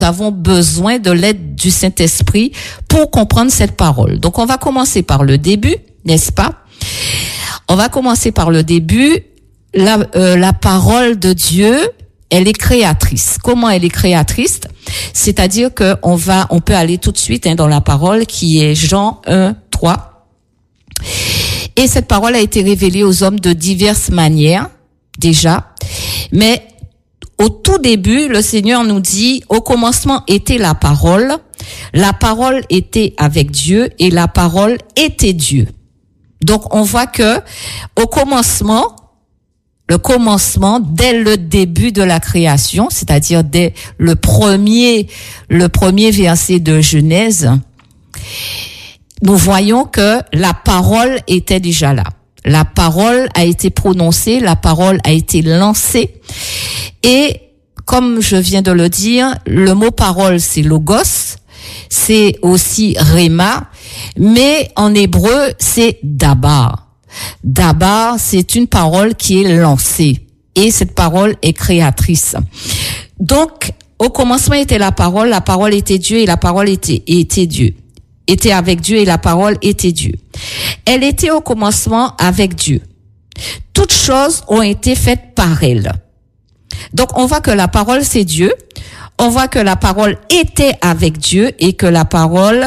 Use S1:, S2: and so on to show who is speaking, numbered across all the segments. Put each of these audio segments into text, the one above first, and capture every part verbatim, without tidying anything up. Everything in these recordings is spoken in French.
S1: avons besoin de l'aide du Saint-Esprit pour comprendre cette parole. Donc, on va commencer par le début, n'est-ce pas? On va commencer par le début. La, euh, la parole de Dieu, elle est créatrice. Comment elle est créatrice? C'est-à-dire que on va, on peut aller tout de suite hein, dans la parole qui est Jean un, trois. Et cette parole a été révélée aux hommes de diverses manières, déjà. Mais au tout début, le Seigneur nous dit, au commencement était la parole, la parole était avec Dieu et la parole était Dieu. Donc, on voit que au commencement, le commencement, dès le début de la création, c'est-à-dire dès le premier, le premier verset de Genèse, nous voyons que la parole était déjà là. La parole a été prononcée, la parole a été lancée. Et comme je viens de le dire, le mot parole, c'est logos, c'est aussi rhéma, mais en hébreu, c'est dabar. Dabar, c'est une parole qui est lancée et cette parole est créatrice. Donc, au commencement était la parole, la parole était Dieu et la parole était, était Dieu. Était avec Dieu et la parole était Dieu. Elle était au commencement avec Dieu. Toutes choses ont été faites par elle. Donc, on voit que la parole, c'est Dieu. On voit que la parole était avec Dieu et que la parole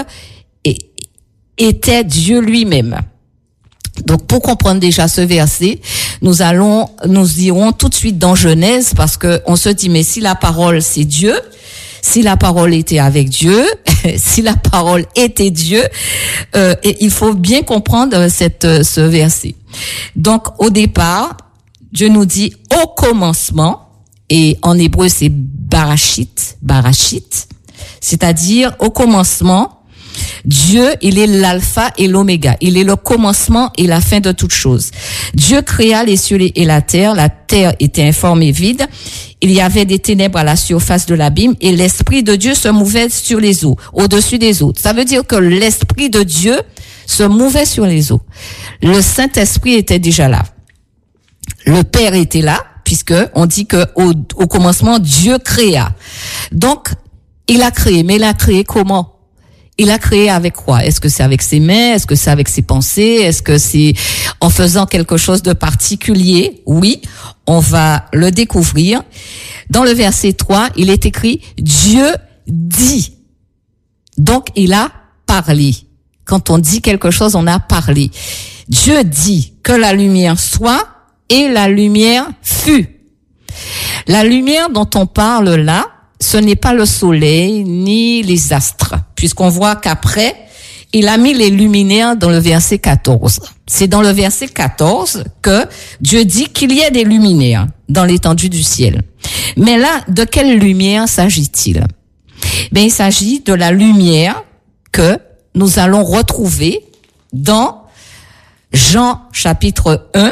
S1: était Dieu lui-même. Donc, pour comprendre déjà ce verset, nous allons, nous irons tout de suite dans Genèse parce que on se dit, mais si la parole, c'est Dieu, si la parole était avec Dieu, si la parole était Dieu, euh, et il faut bien comprendre cette, ce verset. Donc, au départ, Dieu nous dit au commencement, et en hébreu c'est barachit, barachit, c'est-à-dire au commencement, Dieu, il est l'alpha et l'oméga. Il est le commencement et la fin de toutes choses. Dieu créa les cieux et la terre. La terre était informe et vide. Il y avait des ténèbres à la surface de l'abîme et l'Esprit de Dieu se mouvait sur les eaux, au-dessus des eaux. Ça veut dire que l'Esprit de Dieu se mouvait sur les eaux. Le Saint-Esprit était déjà là. Le Père était là, puisque on dit que au, au commencement, Dieu créa. Donc, il a créé. Mais il a créé comment? Il a créé avec quoi? Est-ce que c'est avec ses mains? Est-ce que c'est avec ses pensées? Est-ce que c'est en faisant quelque chose de particulier? Oui, on va le découvrir. Dans le verset trois, il est écrit « Dieu dit ». Donc, il a parlé. Quand on dit quelque chose, on a parlé. Dieu dit que la lumière soit et la lumière fut. La lumière dont on parle là, ce n'est pas le soleil ni les astres, puisqu'on voit qu'après, il a mis les luminaires dans le verset quatorze. C'est dans le verset quatorze que Dieu dit qu'il y a des luminaires dans l'étendue du ciel. Mais là, de quelle lumière s'agit-il? Ben, il s'agit de la lumière que nous allons retrouver dans Jean chapitre un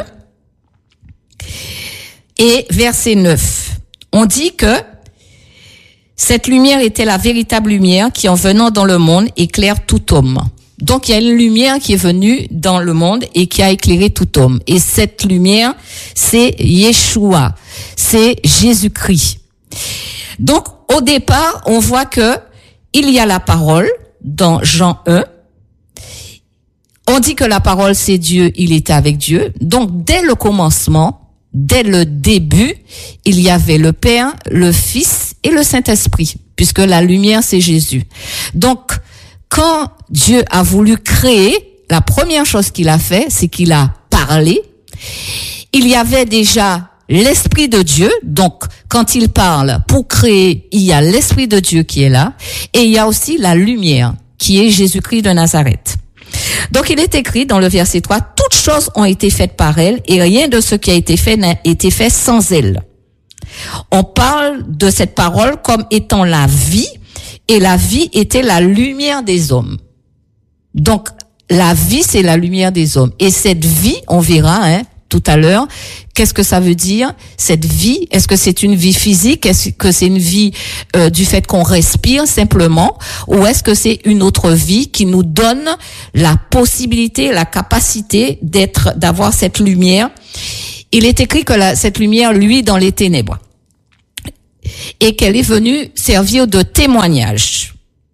S1: et verset neuf. On dit que cette lumière était la véritable lumière qui, en venant dans le monde, éclaire tout homme. Donc, il y a une lumière qui est venue dans le monde et qui a éclairé tout homme. Et cette lumière, c'est Yeshua. C'est Jésus-Christ. Donc, au départ, on voit que il y a la parole dans Jean un. On dit que la parole, c'est Dieu, il était avec Dieu. Donc, dès le commencement, dès le début, il y avait le Père, le Fils et le Saint-Esprit, puisque la lumière, c'est Jésus. Donc, quand Dieu a voulu créer, la première chose qu'il a fait, c'est qu'il a parlé. Il y avait déjà l'Esprit de Dieu, donc quand il parle pour créer, il y a l'Esprit de Dieu qui est là, et il y a aussi la lumière, qui est Jésus-Christ de Nazareth. Donc, il est écrit dans le verset trois, « Toutes choses ont été faites par elle, et rien de ce qui a été fait n'a été fait sans elle. » On parle de cette parole comme étant la vie, et la vie était la lumière des hommes. Donc, la vie, c'est la lumière des hommes. Et cette vie, on verra hein, tout à l'heure, qu'est-ce que ça veut dire, cette vie? Est-ce que c'est une vie physique? Est-ce que c'est une vie euh, du fait qu'on respire simplement? Ou est-ce que c'est une autre vie qui nous donne la possibilité, la capacité d'être, d'avoir cette lumière? Il est écrit que la, cette lumière, lui, dans les ténèbres. et qu'elle est venue servir de témoignage.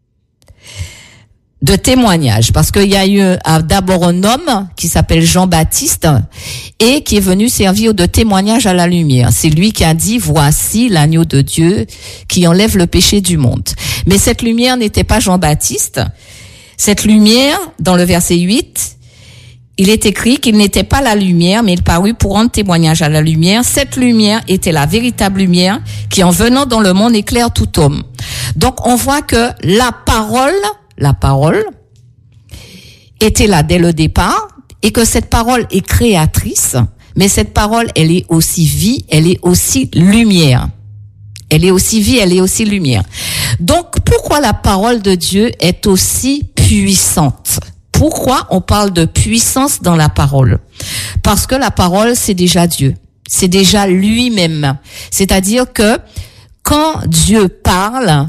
S1: De témoignage, parce qu'il y a eu d'abord un homme qui s'appelle Jean-Baptiste et qui est venu servir de témoignage à la lumière. C'est lui qui a dit, voici l'agneau de Dieu qui enlève le péché du monde. Mais cette lumière n'était pas Jean-Baptiste. Cette lumière, dans le verset huit, il est écrit qu'il n'était pas la lumière, mais il parut pour rendre témoignage à la lumière. Cette lumière était la véritable lumière qui, en venant dans le monde, éclaire tout homme. Donc, on voit que la parole La parole était là dès le départ et que cette parole est créatrice, mais cette parole, elle est aussi vie, elle est aussi lumière. Elle est aussi vie, elle est aussi lumière. Donc, pourquoi la parole de Dieu est aussi puissante? Pourquoi on parle de puissance dans la parole? Parce que la parole, c'est déjà Dieu. C'est déjà lui-même. C'est-à-dire que quand Dieu parle,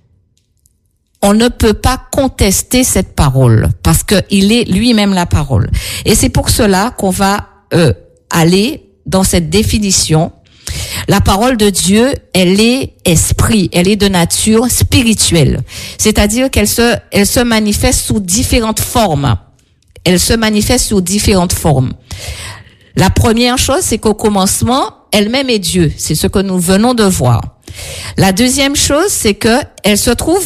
S1: on ne peut pas contester cette parole parce que il est lui-même la parole. Et c'est pour cela qu'on va euh, aller dans cette définition. La parole de Dieu, elle est esprit, elle est de nature spirituelle. C'est-à-dire qu'elle se, elle se manifeste sous différentes formes. Elle se manifeste sous différentes formes. La première chose, c'est qu'au commencement, elle-même est Dieu. C'est ce que nous venons de voir. La deuxième chose, c'est que elle se trouve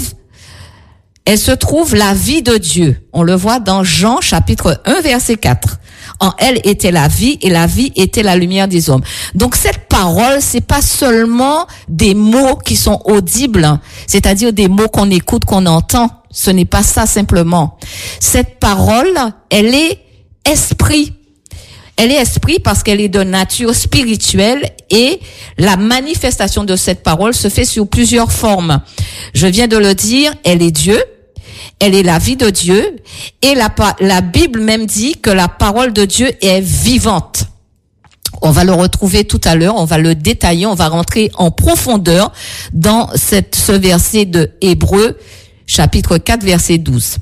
S1: Elle se trouve la vie de Dieu. On le voit dans Jean chapitre un verset quatre. En elle était la vie et la vie était la lumière des hommes. Donc cette parole, c'est pas seulement des mots qui sont audibles, c'est-à-dire des mots qu'on écoute, qu'on entend. Ce n'est pas ça simplement. Cette parole, elle est esprit. Elle est esprit parce qu'elle est de nature spirituelle et la manifestation de cette parole se fait sous plusieurs formes. Je viens de le dire, elle est Dieu. Elle est la vie de Dieu et la, la Bible même dit que la parole de Dieu est vivante. On va le retrouver tout à l'heure, on va le détailler, on va rentrer en profondeur dans cette, ce verset de Hébreux, chapitre quatre, verset douze.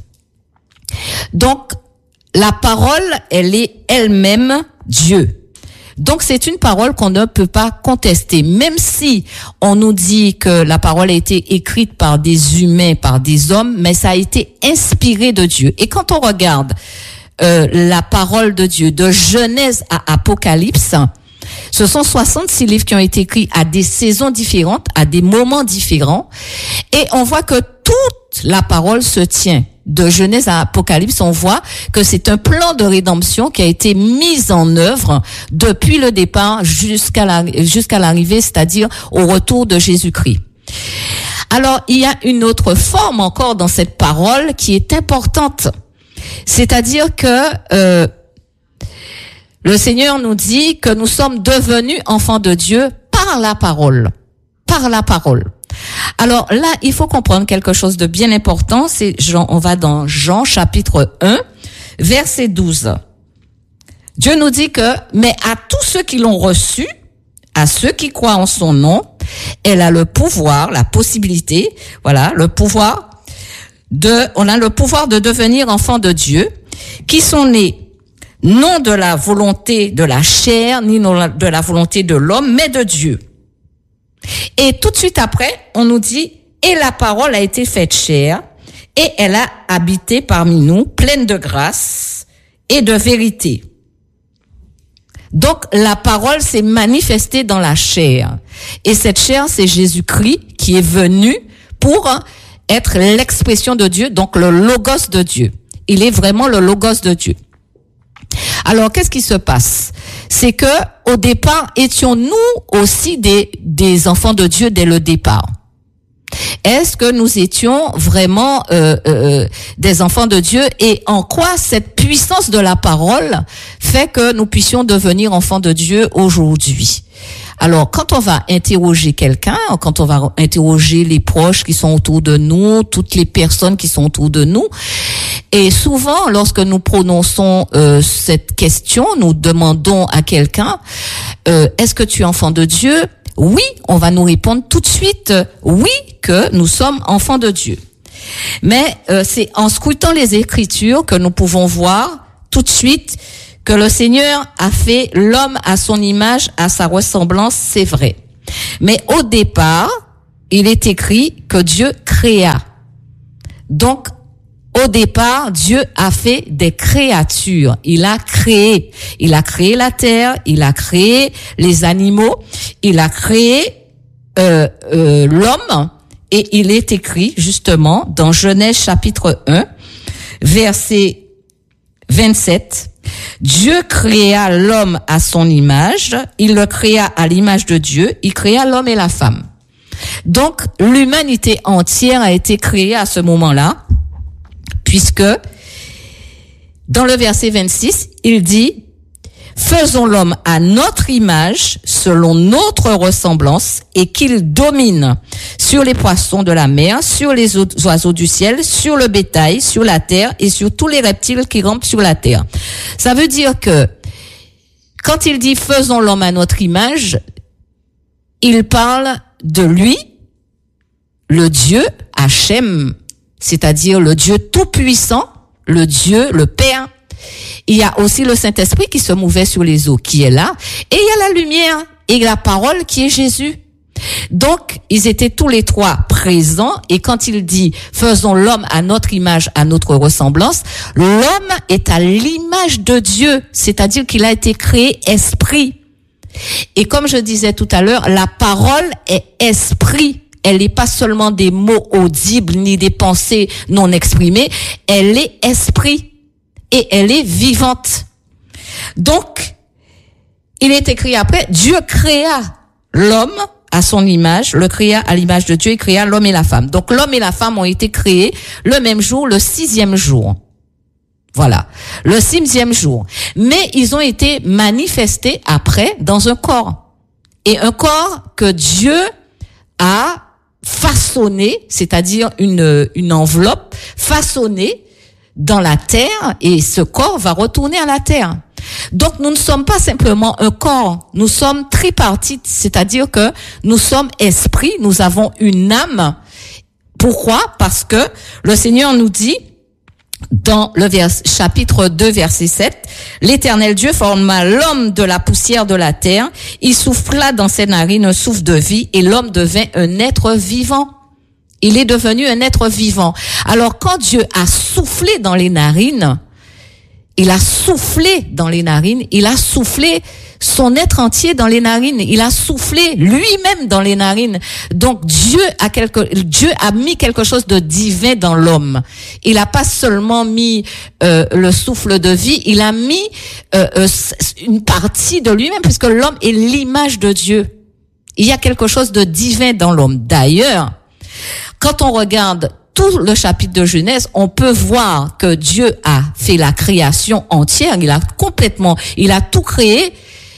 S1: Donc, la parole, elle est elle-même Dieu. Donc c'est une parole qu'on ne peut pas contester, même si on nous dit que la parole a été écrite par des humains, par des hommes, mais ça a été inspiré de Dieu. Et quand on regarde euh, la parole de Dieu de Genèse à Apocalypse, ce sont soixante-six livres qui ont été écrits à des saisons différentes, à des moments différents, et on voit que toute la parole se tient. De Genèse à Apocalypse, on voit que c'est un plan de rédemption qui a été mis en œuvre depuis le départ jusqu'à la, jusqu'à l'arrivée, c'est-à-dire au retour de Jésus-Christ. Alors, il y a une autre forme encore dans cette parole qui est importante. C'est-à-dire que euh, le Seigneur nous dit que nous sommes devenus enfants de Dieu par la parole. Par la parole. Alors là, il faut comprendre quelque chose de bien important. C'est Jean, on va dans Jean chapitre un, verset douze. Dieu nous dit que, mais à tous ceux qui l'ont reçu, à ceux qui croient en son nom, elle a le pouvoir, la possibilité, voilà, le pouvoir de, on a le pouvoir de devenir enfants de Dieu, qui sont nés non de la volonté de la chair, ni de la volonté de l'homme, mais de Dieu. Et tout de suite après, on nous dit, et la parole a été faite chair, et elle a habité parmi nous, pleine de grâce et de vérité. Donc, la parole s'est manifestée dans la chair. Et cette chair, c'est Jésus-Christ qui est venu pour être l'expression de Dieu, donc le logos de Dieu. Il est vraiment le logos de Dieu. Alors, qu'est-ce qui se passe? C'est que, au départ, étions-nous aussi des, des enfants de Dieu dès le départ? Est-ce que nous étions vraiment euh, euh, des enfants de Dieu et en quoi cette puissance de la parole fait que nous puissions devenir enfants de Dieu aujourd'hui? Alors, quand on va interroger quelqu'un, quand on va interroger les proches qui sont autour de nous, toutes les personnes qui sont autour de nous, et souvent, lorsque nous prononçons euh, cette question, nous demandons à quelqu'un, euh, est-ce que tu es enfant de Dieu? Oui, on va nous répondre tout de suite, euh, oui, que nous sommes enfants de Dieu. Mais euh, c'est en scrutant les Écritures que nous pouvons voir tout de suite que le Seigneur a fait l'homme à son image, à sa ressemblance, c'est vrai. Mais au départ, il est écrit que Dieu créa. Donc, au départ, Dieu a fait des créatures. Il a créé. Il a créé la terre, il a créé les animaux, il a créé euh, euh, l'homme. Et il est écrit justement dans Genèse chapitre un, verset vingt-sept. Dieu créa l'homme à son image. Il le créa à l'image de Dieu. Il créa l'homme et la femme. Donc, l'humanité entière a été créée à ce moment-là. Puisque, dans le verset vingt-six, il dit, « Faisons l'homme à notre image, selon notre ressemblance, et qu'il domine sur les poissons de la mer, sur les oiseaux du ciel, sur le bétail, sur la terre, et sur tous les reptiles qui rampent sur la terre. » Ça veut dire que, quand il dit « Faisons l'homme à notre image », il parle de lui, le Dieu, Hachem, c'est-à-dire le Dieu tout-puissant, le Dieu, le Père. Il y a aussi le Saint-Esprit qui se mouvait sur les eaux, qui est là. Et il y a la lumière et la parole qui est Jésus. Donc, ils étaient tous les trois présents. Et quand il dit « Faisons l'homme à notre image, à notre ressemblance », l'homme est à l'image de Dieu, c'est-à-dire qu'il a été créé esprit. Et comme je disais tout à l'heure, la parole est esprit. Elle n'est pas seulement des mots audibles ni des pensées non exprimées. Elle est esprit et elle est vivante. Donc, il est écrit après, Dieu créa l'homme à son image, le créa à l'image de Dieu, il créa l'homme et la femme. Donc, l'homme et la femme ont été créés le même jour, le sixième jour. Voilà, le sixième jour. Mais ils ont été manifestés après dans un corps. Et un corps que Dieu a façonné, c'est-à-dire une, une enveloppe façonnée dans la terre, et ce corps va retourner à la terre. Donc, nous ne sommes pas simplement un corps, nous sommes tripartites, c'est-à-dire que nous sommes esprit, nous avons une âme. Pourquoi? Parce que le Seigneur nous dit, dans le vers, chapitre deux, verset sept, « L'Éternel Dieu forma l'homme de la poussière de la terre, il souffla dans ses narines un souffle de vie, et l'homme devint un être vivant. » Il est devenu un être vivant. Alors, quand Dieu a soufflé dans les narines, il a soufflé dans les narines, il a soufflé son être entier dans les narines, il a soufflé lui-même dans les narines. Donc Dieu a quelque, Dieu a mis quelque chose de divin dans l'homme. Il n'a pas seulement mis euh, le souffle de vie, il a mis euh, euh, une partie de lui-même, puisque l'homme est l'image de Dieu. Il y a quelque chose de divin dans l'homme. D'ailleurs, quand on regarde tout le chapitre de Genèse, on peut voir que Dieu a fait la création entière, il a complètement, il a tout créé,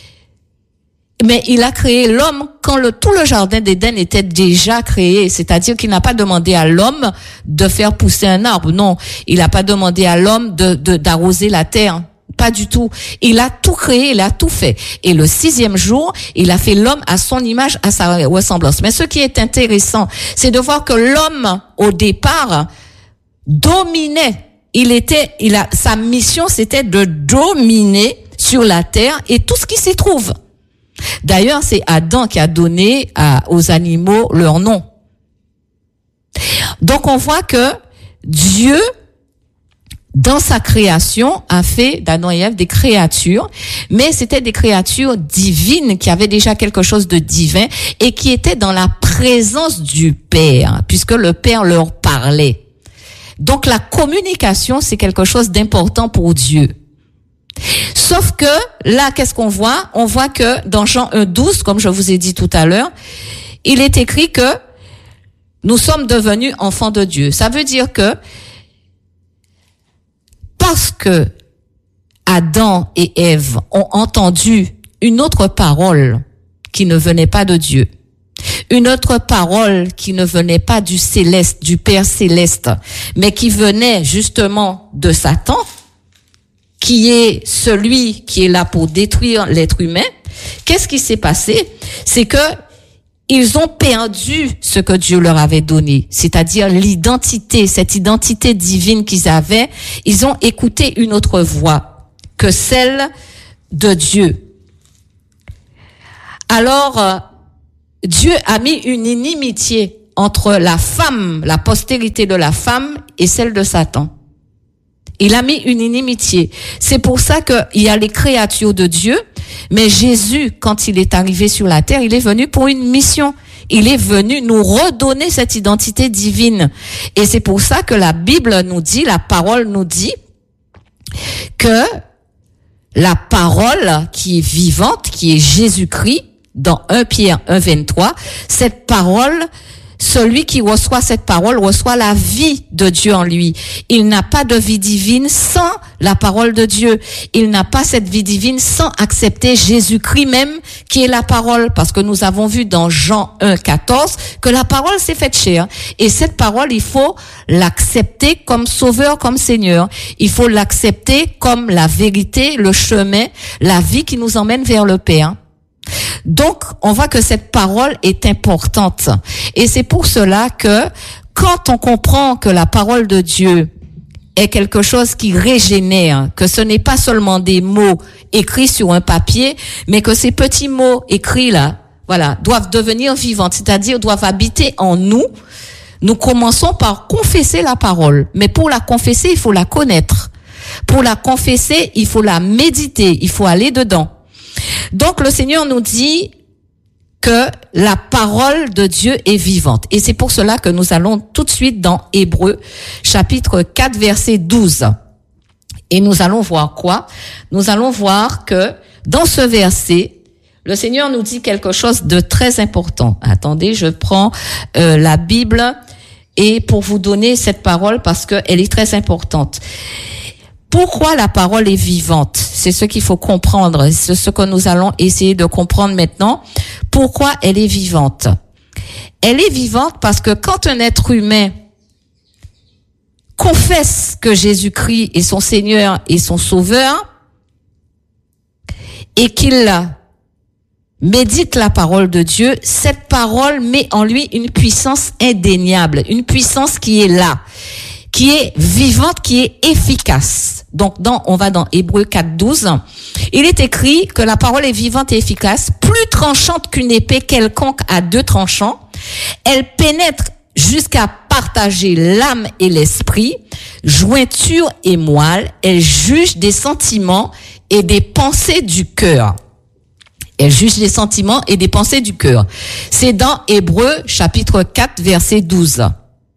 S1: mais il a créé l'homme quand le, tout le jardin d'Éden était déjà créé, c'est-à-dire qu'il n'a pas demandé à l'homme de faire pousser un arbre, non, il n'a pas demandé à l'homme de, de, d'arroser la terre. Pas du tout. Il a tout créé, il a tout fait. Et le sixième jour, il a fait l'homme à son image, à sa ressemblance. Mais ce qui est intéressant, c'est de voir que l'homme, au départ, dominait. Il était, il a, sa mission, c'était de dominer sur la terre et tout ce qui s'y trouve. D'ailleurs, c'est Adam qui a donné à, aux animaux leur nom. Donc, on voit que Dieu, dans sa création, a fait d'Adam et Ève des créatures, mais c'était des créatures divines qui avaient déjà quelque chose de divin et qui étaient dans la présence du Père, puisque le Père leur parlait. Donc la communication, c'est quelque chose d'important pour Dieu. Sauf que là, qu'est-ce qu'on voit? On voit que dans Jean un douze, comme je vous ai dit tout à l'heure, il est écrit que nous sommes devenus enfants de Dieu. Ça veut dire que parce que Adam et Ève ont entendu une autre parole qui ne venait pas de Dieu, une autre parole qui ne venait pas du céleste, du Père céleste, mais qui venait justement de Satan, qui est celui qui est là pour détruire l'être humain, qu'est-ce qui s'est passé? C'est que ils ont perdu ce que Dieu leur avait donné, c'est-à-dire l'identité, cette identité divine qu'ils avaient. Ils ont écouté une autre voix que celle de Dieu. Alors, Dieu a mis une inimitié entre la femme, la postérité de la femme et celle de Satan. Il a mis une inimitié. C'est pour ça qu'il y a les créatures de Dieu, mais Jésus, quand il est arrivé sur la terre, il est venu pour une mission. Il est venu nous redonner cette identité divine. Et c'est pour ça que la Bible nous dit, la parole nous dit que la parole qui est vivante, qui est Jésus-Christ, dans premier Pierre un, vingt-trois, cette parole, celui qui reçoit cette parole reçoit la vie de Dieu en lui. Il n'a pas de vie divine sans la parole de Dieu. Il n'a pas cette vie divine sans accepter Jésus-Christ même, qui est la parole. Parce que nous avons vu dans Jean un, quatorze, que la parole s'est faite chair. Et cette parole, il faut l'accepter comme sauveur, comme Seigneur. Il faut l'accepter comme la vérité, le chemin, la vie qui nous emmène vers le Père. Donc, on voit que cette parole est importante. Et c'est pour cela que, quand on comprend que la parole de Dieu est quelque chose qui régénère, que ce n'est pas seulement des mots écrits sur un papier, mais que ces petits mots écrits là, voilà, doivent devenir vivants, c'est-à-dire doivent habiter en nous, nous commençons par confesser la parole. Mais pour la confesser, il faut la connaître. Pour la confesser, il faut la méditer, il faut aller dedans. Donc le Seigneur nous dit que la parole de Dieu est vivante. Et c'est pour cela que nous allons tout de suite dans Hébreux, chapitre quatre, verset douze. Et nous allons voir quoi? Nous allons voir que dans ce verset, le Seigneur nous dit quelque chose de très important. Attendez, je prends euh, la Bible et pour vous donner cette parole parce qu'elle est très importante. Pourquoi la parole est vivante? C'est ce qu'il faut comprendre. C'est ce que nous allons essayer de comprendre maintenant. Pourquoi elle est vivante? Elle est vivante parce que quand un être humain confesse que Jésus-Christ est son Seigneur et son Sauveur, et qu'il médite la parole de Dieu, cette parole met en lui une puissance indéniable, une puissance qui est là, qui est vivante, qui est efficace. Donc, dans, on va dans Hébreux quatre, douze. Il est écrit que la parole est vivante et efficace, plus tranchante qu'une épée quelconque à deux tranchants. Elle pénètre jusqu'à partager l'âme et l'esprit, jointure et moelle. Elle juge des sentiments et des pensées du cœur. Elle juge des sentiments et des pensées du cœur. C'est dans Hébreux, chapitre quatre, verset douze.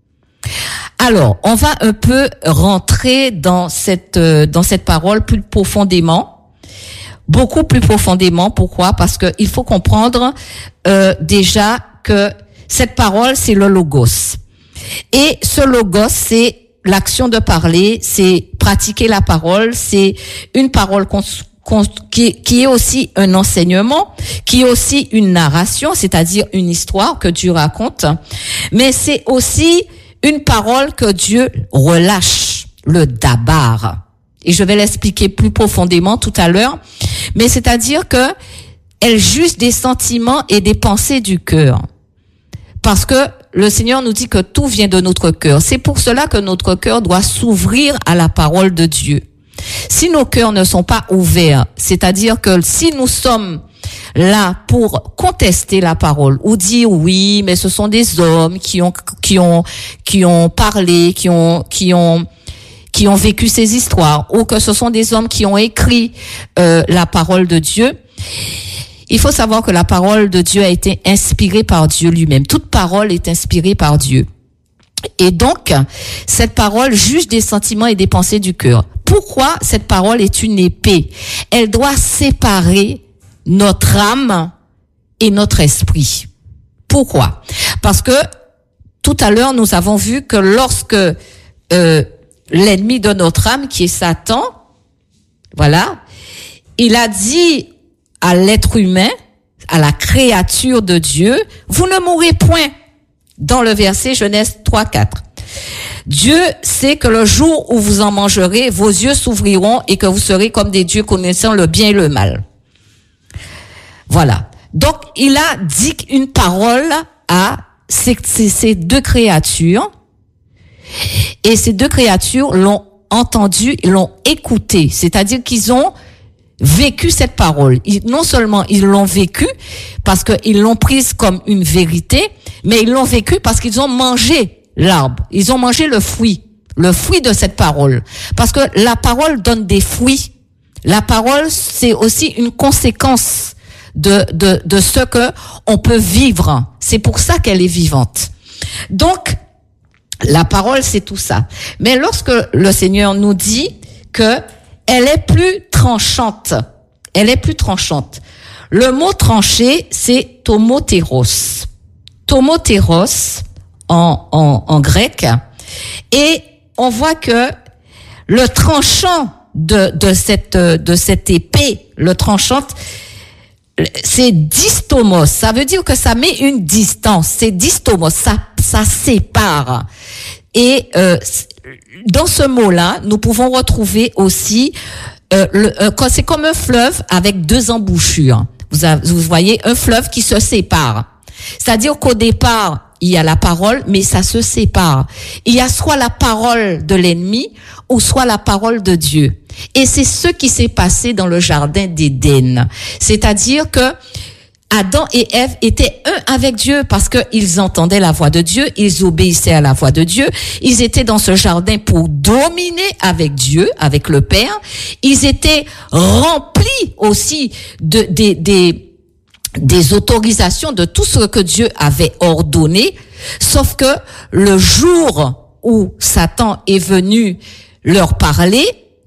S1: Alors, on va un peu rentrer dans cette euh, dans cette parole plus profondément, beaucoup plus profondément. Pourquoi? Parce que il faut comprendre euh, déjà que cette parole, c'est le logos. Et ce logos, c'est l'action de parler, c'est pratiquer la parole, c'est une parole qu'on Qui, qui est aussi un enseignement, qui est aussi une narration, c'est-à-dire une histoire que Dieu raconte, mais c'est aussi une parole que Dieu relâche, le dabar. Et je vais l'expliquer plus profondément tout à l'heure, mais c'est-à-dire que elle juge des sentiments et des pensées du cœur. Parce que le Seigneur nous dit que tout vient de notre cœur. C'est pour cela que notre cœur doit s'ouvrir à la parole de Dieu. Si nos cœurs ne sont pas ouverts, c'est-à-dire que si nous sommes là pour contester la parole ou dire oui, mais ce sont des hommes qui ont qui ont qui ont parlé, qui ont qui ont qui ont vécu ces histoires, ou que ce sont des hommes qui ont écrit euh, la parole de Dieu. Il faut savoir que la parole de Dieu a été inspirée par Dieu lui-même. Toute parole est inspirée par Dieu. Et donc, cette parole juge des sentiments et des pensées du cœur. Pourquoi cette parole est une épée? Elle doit séparer notre âme et notre esprit. Pourquoi? Parce que tout à l'heure, nous avons vu que lorsque euh, l'ennemi de notre âme, qui est Satan, voilà, il a dit à l'être humain, à la créature de Dieu, vous ne mourrez point. Dans le verset Genèse trois, quatre. Dieu sait que le jour où vous en mangerez, vos yeux s'ouvriront et que vous serez comme des dieux connaissant le bien et le mal. Voilà. Donc, il a dit une parole à ces, ces, ces deux créatures. Et ces deux créatures l'ont entendu, l'ont écouté. C'est-à-dire qu'ils ont vécu cette parole. Ils, non seulement ils l'ont vécu parce qu'ils l'ont prise comme une vérité, mais ils l'ont vécu parce qu'ils ont mangé l'arbre. Ils ont mangé le fruit, le fruit de cette parole. Parce que la parole donne des fruits. La parole, c'est aussi une conséquence de, de, de ce que on peut vivre. C'est pour ça qu'elle est vivante. Donc, la parole, c'est tout ça. Mais lorsque le Seigneur nous dit que elle est plus tranchante, elle est plus tranchante. Le mot tranché, c'est tomoteros. Tomoteros en, en, en grec. Et on voit que le tranchant de, de cette, de cette épée, le tranchant, c'est distomos. Ça veut dire que ça met une distance. C'est distomos. Ça, ça sépare. Et euh, dans ce mot-là, nous pouvons retrouver aussi, euh, le, euh, c'est comme un fleuve avec deux embouchures. Vous, avez, vous voyez un fleuve qui se sépare. C'est-à-dire qu'au départ, il y a la parole, mais ça se sépare. Il y a soit la parole de l'ennemi ou soit la parole de Dieu. Et c'est ce qui s'est passé dans le jardin d'Éden. C'est-à-dire que Adam et Ève étaient un avec Dieu parce qu'ils entendaient la voix de Dieu, ils obéissaient à la voix de Dieu, ils étaient dans ce jardin pour dominer avec Dieu, avec le Père. Ils étaient remplis aussi de des des des autorisations de tout ce que Dieu avait ordonné, sauf que le jour où Satan est venu leur parler,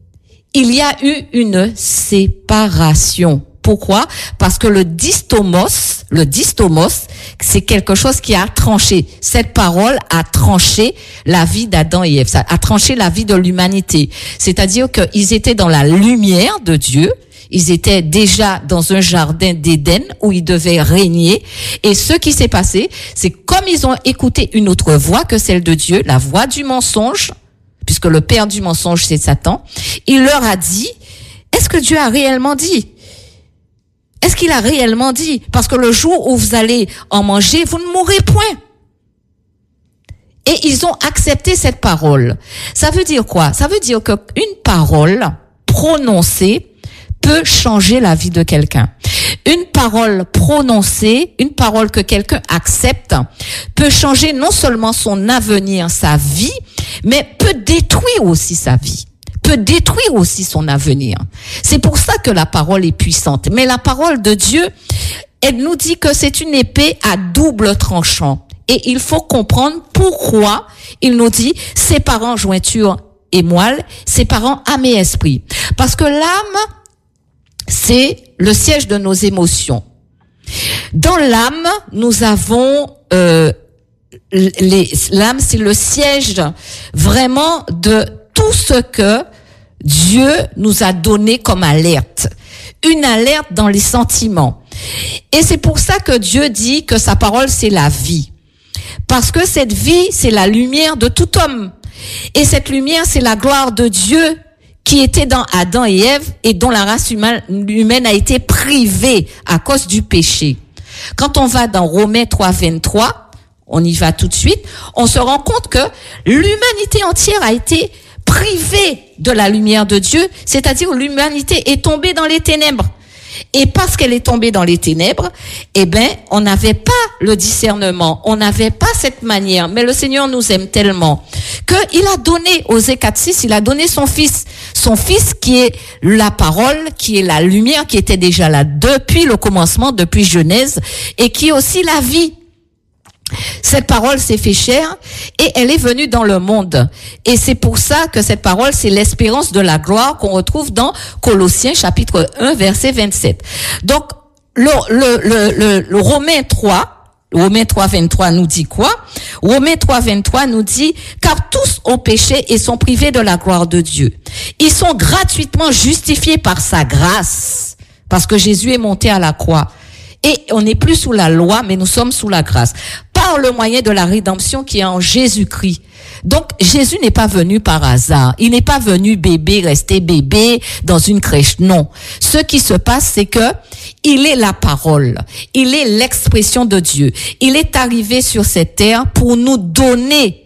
S1: il y a eu une séparation. Pourquoi? Parce que le distomos, le distomos, c'est quelque chose qui a tranché. Cette parole a tranché la vie d'Adam et Ève, ça a tranché la vie de l'humanité. C'est-à-dire qu'ils étaient dans la lumière de Dieu. Ils étaient déjà dans un jardin d'Éden où ils devaient régner. Et ce qui s'est passé, c'est comme ils ont écouté une autre voix que celle de Dieu, la voix du mensonge, puisque le père du mensonge, c'est Satan, il leur a dit, est-ce que Dieu a réellement dit? Est-ce qu'il a réellement dit? Parce que le jour où vous allez en manger, vous ne mourrez point. Et ils ont accepté cette parole. Ça veut dire quoi? Ça veut dire qu'une parole prononcée peut changer la vie de quelqu'un. Une parole prononcée, une parole que quelqu'un accepte, peut changer non seulement son avenir, sa vie, mais peut détruire aussi sa vie, peut détruire aussi son avenir. C'est pour ça que la parole est puissante. Mais la parole de Dieu, elle nous dit que c'est une épée à double tranchant. Et il faut comprendre pourquoi il nous dit séparant jointure et moelle, séparant âme et esprit. Parce que l'âme, c'est le siège de nos émotions. Dans l'âme, nous avons euh, les, l'âme, c'est le siège vraiment de tout ce que Dieu nous a donné comme alerte. Une alerte dans les sentiments. Et c'est pour ça que Dieu dit que sa parole, c'est la vie. Parce que cette vie, c'est la lumière de tout homme. Et cette lumière, c'est la gloire de Dieu qui était dans Adam et Ève et dont la race humaine, humaine a été privée à cause du péché. Quand on va dans Romains trois, vingt-trois, on y va tout de suite, on se rend compte que l'humanité entière a été privée de la lumière de Dieu, c'est-à-dire l'humanité est tombée dans les ténèbres. Et parce qu'elle est tombée dans les ténèbres, eh ben, on n'avait pas le discernement, on n'avait pas cette manière. Mais le Seigneur nous aime tellement qu'il a donné, Osée quatre six, il a donné son fils, son fils qui est la parole, qui est la lumière, qui était déjà là depuis le commencement, depuis Genèse, et qui est aussi la vie. Cette parole s'est fait chair et elle est venue dans le monde. Et c'est pour ça que cette parole, c'est l'espérance de la gloire qu'on retrouve dans Colossiens chapitre un, verset vingt-sept. Donc, le, le, le, le, le Romains trois, Romains trois, vingt-trois nous dit quoi? Romains trois, vingt-trois nous dit, car tous ont péché et sont privés de la gloire de Dieu. Ils sont gratuitement justifiés par sa grâce, parce que Jésus est monté à la croix. Et on n'est plus sous la loi, mais nous sommes sous la grâce. Par le moyen de la rédemption qui est en Jésus-Christ. Donc, Jésus n'est pas venu par hasard. Il n'est pas venu bébé, rester bébé dans une crèche. Non. Ce qui se passe, c'est que il est la parole. Il est l'expression de Dieu. Il est arrivé sur cette terre pour nous donner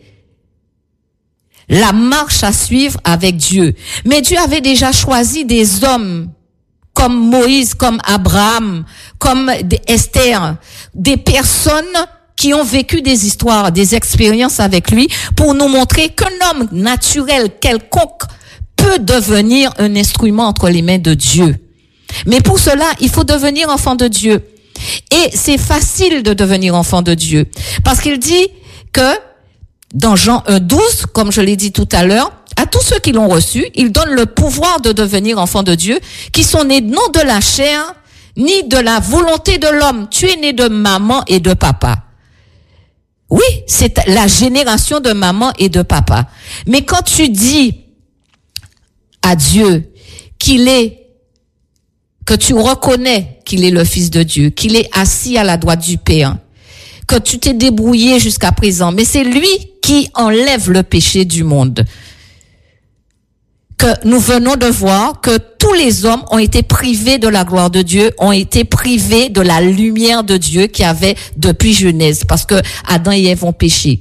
S1: la marche à suivre avec Dieu. Mais Dieu avait déjà choisi des hommes comme Moïse, comme Abraham, comme Esther, des personnes qui ont vécu des histoires, des expériences avec lui, pour nous montrer qu'un homme naturel quelconque peut devenir un instrument entre les mains de Dieu. Mais pour cela, il faut devenir enfant de Dieu. Et c'est facile de devenir enfant de Dieu. Parce qu'il dit que dans Jean un douze, comme je l'ai dit tout à l'heure, à tous ceux qui l'ont reçu, il donne le pouvoir de devenir enfants de Dieu, qui sont nés non de la chair, ni de la volonté de l'homme. Tu es né de maman et de papa. Oui, c'est la génération de maman et de papa. Mais quand tu dis à Dieu qu'il est, que tu reconnais qu'il est le Fils de Dieu, qu'il est assis à la droite du Père, que tu t'es débrouillé jusqu'à présent, mais c'est lui qui enlève le péché du monde. Que nous venons de voir que tous les hommes ont été privés de la gloire de Dieu, ont été privés de la lumière de Dieu qu'il y avait depuis Genèse, parce que Adam et Ève ont péché.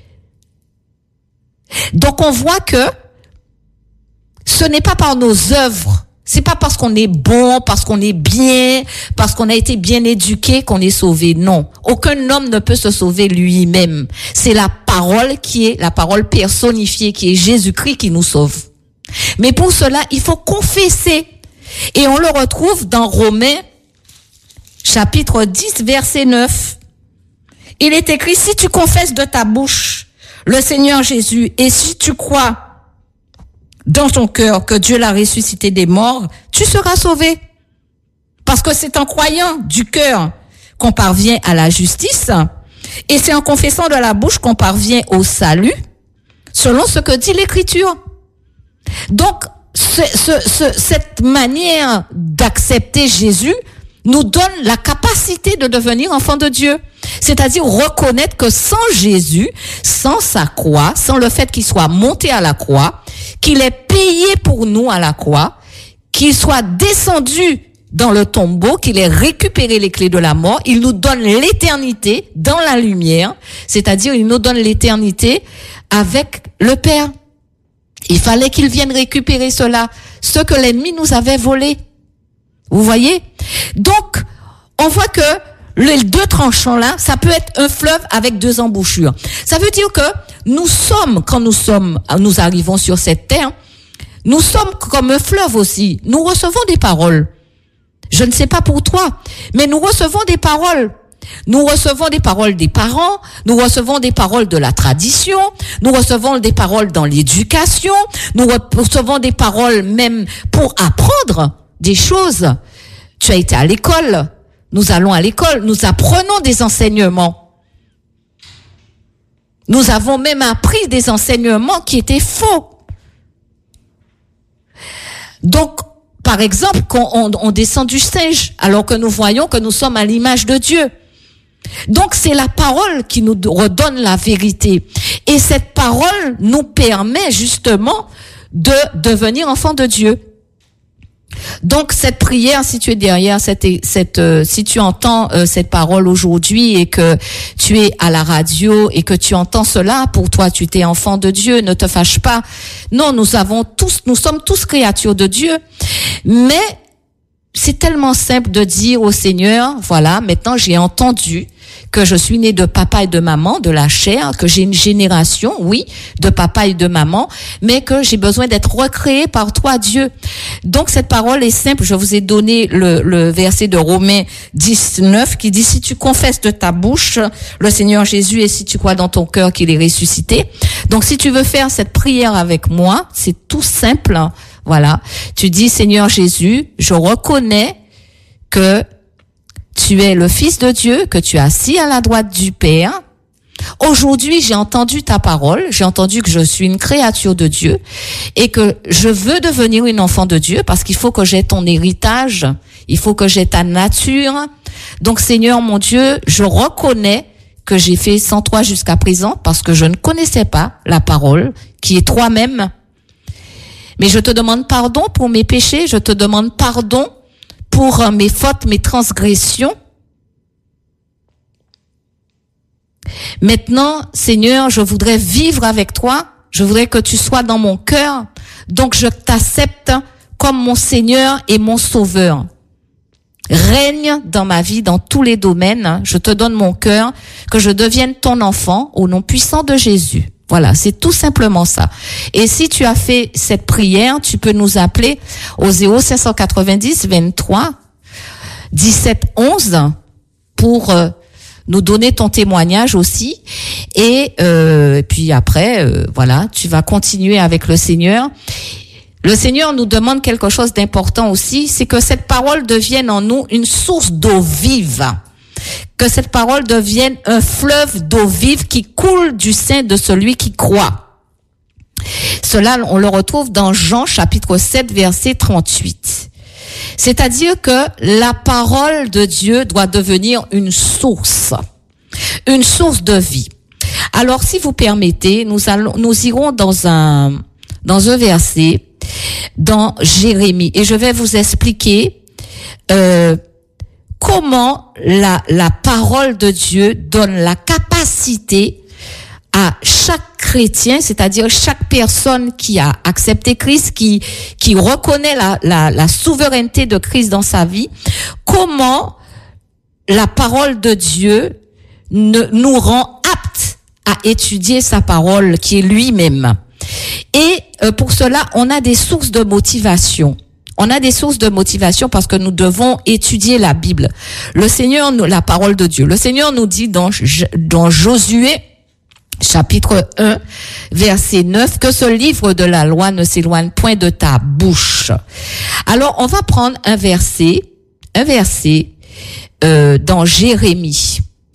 S1: Donc on voit que ce n'est pas par nos œuvres, c'est pas parce qu'on est bon, parce qu'on est bien, parce qu'on a été bien éduqué qu'on est sauvé. Non, aucun homme ne peut se sauver lui-même. C'est la parole qui est la parole personnifiée, qui est Jésus-Christ, qui nous sauve. Mais pour cela, il faut confesser. Et on le retrouve dans Romains, chapitre dix, verset neuf. Il est écrit, si tu confesses de ta bouche le Seigneur Jésus, et si tu crois dans ton cœur que Dieu l'a ressuscité des morts, tu seras sauvé. Parce que c'est en croyant du cœur qu'on parvient à la justice, et c'est en confessant de la bouche qu'on parvient au salut, selon ce que dit l'Écriture. Donc, ce, ce, ce, cette manière d'accepter Jésus nous donne la capacité de devenir enfant de Dieu. C'est-à-dire reconnaître que sans Jésus, sans sa croix, sans le fait qu'il soit monté à la croix, qu'il ait payé pour nous à la croix, qu'il soit descendu dans le tombeau, qu'il ait récupéré les clés de la mort, il nous donne l'éternité dans la lumière, c'est-à-dire il nous donne l'éternité avec le Père. Il fallait qu'il vienne récupérer cela, ce que l'ennemi nous avait volé. Vous voyez? Donc, on voit que les deux tranchants là, ça peut être un fleuve avec deux embouchures. Ça veut dire que nous sommes, quand nous sommes, nous arrivons sur cette terre, nous sommes comme un fleuve aussi. Nous recevons des paroles. Je ne sais pas pour toi, mais nous recevons des paroles. Nous recevons des paroles des parents, nous recevons des paroles de la tradition, nous recevons des paroles dans l'éducation, nous recevons des paroles même pour apprendre des choses. Tu as été à l'école, nous allons à l'école, nous apprenons des enseignements. Nous avons même appris des enseignements qui étaient faux. Donc, par exemple, quand on, on descend du singe, alors que nous voyons que nous sommes à l'image de Dieu. Donc, c'est la parole qui nous redonne la vérité. Et cette parole nous permet justement de devenir enfants de Dieu. Donc, cette prière, si tu es derrière, cette, cette, euh, si tu entends euh, cette parole aujourd'hui et que tu es à la radio et que tu entends cela, pour toi, tu es enfant de Dieu, ne te fâche pas. Non, nous avons tous, nous sommes tous créatures de Dieu. Mais c'est tellement simple de dire au Seigneur, voilà, maintenant j'ai entendu que je suis né de papa et de maman, de la chair, que j'ai une génération, oui, de papa et de maman, mais que j'ai besoin d'être recréé par toi, Dieu. Donc cette parole est simple. Je vous ai donné le, le verset de Romains dix-neuf qui dit, si tu confesses de ta bouche le Seigneur Jésus et si tu crois dans ton cœur qu'il est ressuscité. Donc si tu veux faire cette prière avec moi, c'est tout simple. Voilà. Tu dis, Seigneur Jésus, je reconnais que tu es le Fils de Dieu, que tu es assis à la droite du Père. Aujourd'hui, j'ai entendu ta parole, j'ai entendu que je suis une créature de Dieu et que je veux devenir une enfant de Dieu parce qu'il faut que j'ai ton héritage, il faut que j'ai ta nature. Donc, Seigneur mon Dieu, je reconnais que j'ai fait sans toi jusqu'à présent parce que je ne connaissais pas la parole qui est toi-même. Mais je te demande pardon pour mes péchés, je te demande pardon pour mes fautes, mes transgressions. Maintenant, Seigneur, je voudrais vivre avec toi. Je voudrais que tu sois dans mon cœur. Donc, je t'accepte comme mon Seigneur et mon Sauveur. Règne dans ma vie, dans tous les domaines. Je te donne mon cœur, que je devienne ton enfant au nom puissant de Jésus. Voilà, c'est tout simplement ça. Et si tu as fait cette prière, tu peux nous appeler au zéro cinq cent quatre-vingt-dix vingt-trois dix-sept onze pour euh, nous donner ton témoignage aussi. Et euh, puis après, euh, voilà, tu vas continuer avec le Seigneur. Le Seigneur nous demande quelque chose d'important aussi, c'est que cette parole devienne en nous une source d'eau vive. Que cette parole devienne un fleuve d'eau vive qui coule du sein de celui qui croit. Cela, on le retrouve dans Jean chapitre sept, verset trente-huit. C'est-à-dire que la parole de Dieu doit devenir une source, une source de vie. Alors, si vous permettez, nous allons, nous irons dans un, dans un verset, dans Jérémie, et je vais vous expliquer, euh, comment la, la parole de Dieu donne la capacité à chaque chrétien, c'est-à-dire chaque personne qui a accepté Christ, qui, qui reconnaît la, la, la souveraineté de Christ dans sa vie, comment la parole de Dieu ne, nous rend aptes à étudier sa parole qui est lui-même. Et euh, pour cela, on a des sources de motivation. On a des sources de motivation parce que nous devons étudier la Bible. Le Seigneur, nous, la parole de Dieu. Le Seigneur nous dit dans, dans Josué, chapitre un, verset neuf, que ce livre de la loi ne s'éloigne point de ta bouche. Alors, on va prendre un verset, un verset euh, dans Jérémie.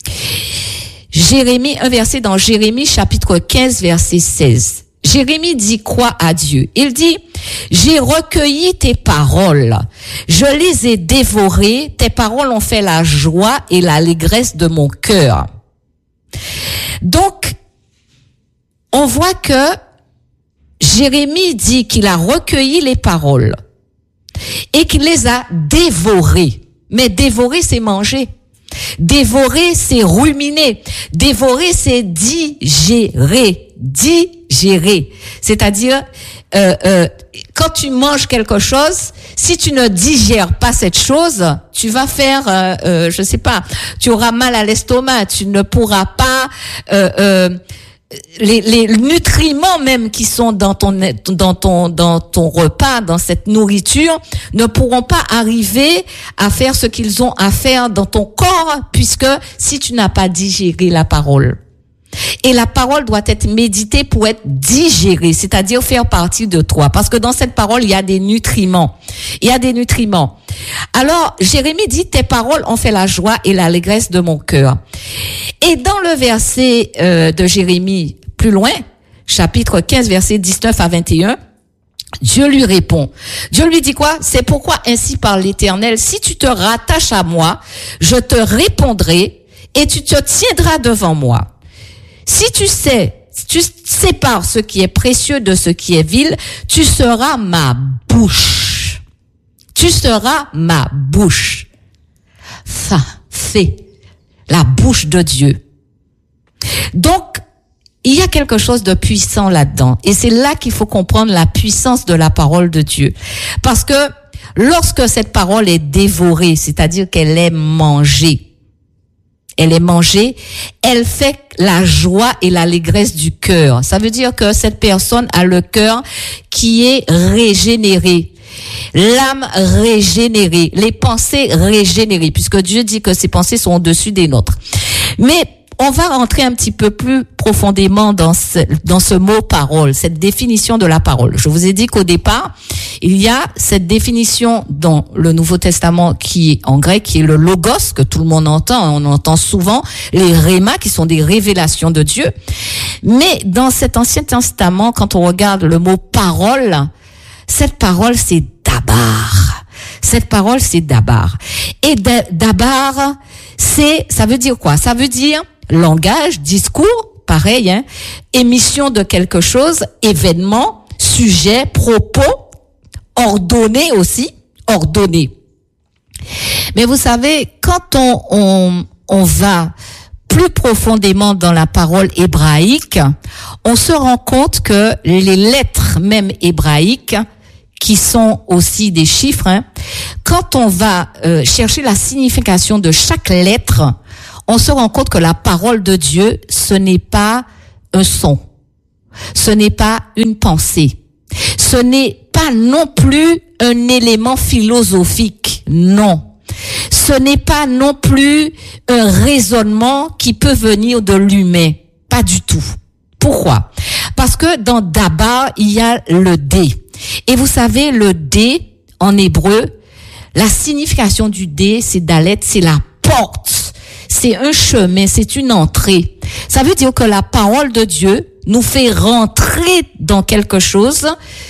S1: Jérémie, un verset dans Jérémie, chapitre quinze, verset seize. Jérémie dit quoi à Dieu? Il dit, j'ai recueilli tes paroles, je les ai dévorées, tes paroles ont fait la joie et l'allégresse de mon cœur. Donc, on voit que Jérémie dit qu'il a recueilli les paroles et qu'il les a dévorées. Mais dévorer, c'est manger. Dévorer, c'est ruminer. Dévorer, c'est digérer. Digérer. C'est-à-dire, euh, euh, quand tu manges quelque chose, si tu ne digères pas cette chose, tu vas faire, euh, euh, je sais pas, tu auras mal à l'estomac, tu ne pourras pas... Euh, euh, les, les nutriments même qui sont dans ton dans ton dans ton repas, dans cette nourriture, ne pourront pas arriver à faire ce qu'ils ont à faire dans ton corps, puisque si tu n'as pas digéré la parole. Et la parole doit être méditée pour être digérée, c'est-à-dire faire partie de toi. Parce que dans cette parole, il y a des nutriments. Il y a des nutriments. Alors, Jérémie dit, tes paroles ont fait la joie et l'allégresse de mon cœur. Et dans le verset euh, de Jérémie, plus loin, chapitre quinze, verset dix-neuf à vingt et un, Dieu lui répond. Dieu lui dit quoi? C'est pourquoi ainsi parle l'Éternel, si tu te rattaches à moi, je te répondrai et tu te tiendras devant moi. Si tu sais, si tu sépares ce qui est précieux de ce qui est vil, tu seras ma bouche. Tu seras ma bouche. Ça, c'est la bouche de Dieu. Donc, il y a quelque chose de puissant là-dedans. Et c'est là qu'il faut comprendre la puissance de la parole de Dieu. Parce que lorsque cette parole est dévorée, c'est-à-dire qu'elle est mangée, elle est mangée, elle fait la joie et l'allégresse du cœur. Ça veut dire que cette personne a le cœur qui est régénéré, l'âme régénérée, les pensées régénérées, puisque Dieu dit que ses pensées sont au-dessus des nôtres. Mais on va rentrer un petit peu plus profondément dans ce, dans ce mot parole, cette définition de la parole. Je vous ai dit qu'au départ, il y a cette définition dans le Nouveau Testament qui est en grec, qui est le logos, que tout le monde entend. On entend souvent les rémas, qui sont des révélations de Dieu. Mais dans cet Ancien Testament, quand on regarde le mot parole, cette parole, c'est dabar. Cette parole, c'est dabar. Et dabar, c'est, ça veut dire quoi? Ça veut dire langage, discours, pareil, hein, émission de quelque chose, événement, sujet, propos, ordonné aussi, ordonné. Mais vous savez, quand on, on, on va plus profondément dans la parole hébraïque, on se rend compte que les lettres même hébraïques qui sont aussi des chiffres, hein, quand on va euh, chercher la signification de chaque lettre, on se rend compte que la parole de Dieu, ce n'est pas un son, ce n'est pas une pensée, ce n'est pas non plus un élément philosophique, non. Ce n'est pas non plus un raisonnement qui peut venir de l'humain, pas du tout. Pourquoi? Parce que dans Dabar, il y a le D. Et vous savez, le D, en hébreu, la signification du D, c'est Dalet, c'est la porte. C'est un chemin, c'est une entrée. Ça veut dire que la parole de Dieu nous fait rentrer dans quelque chose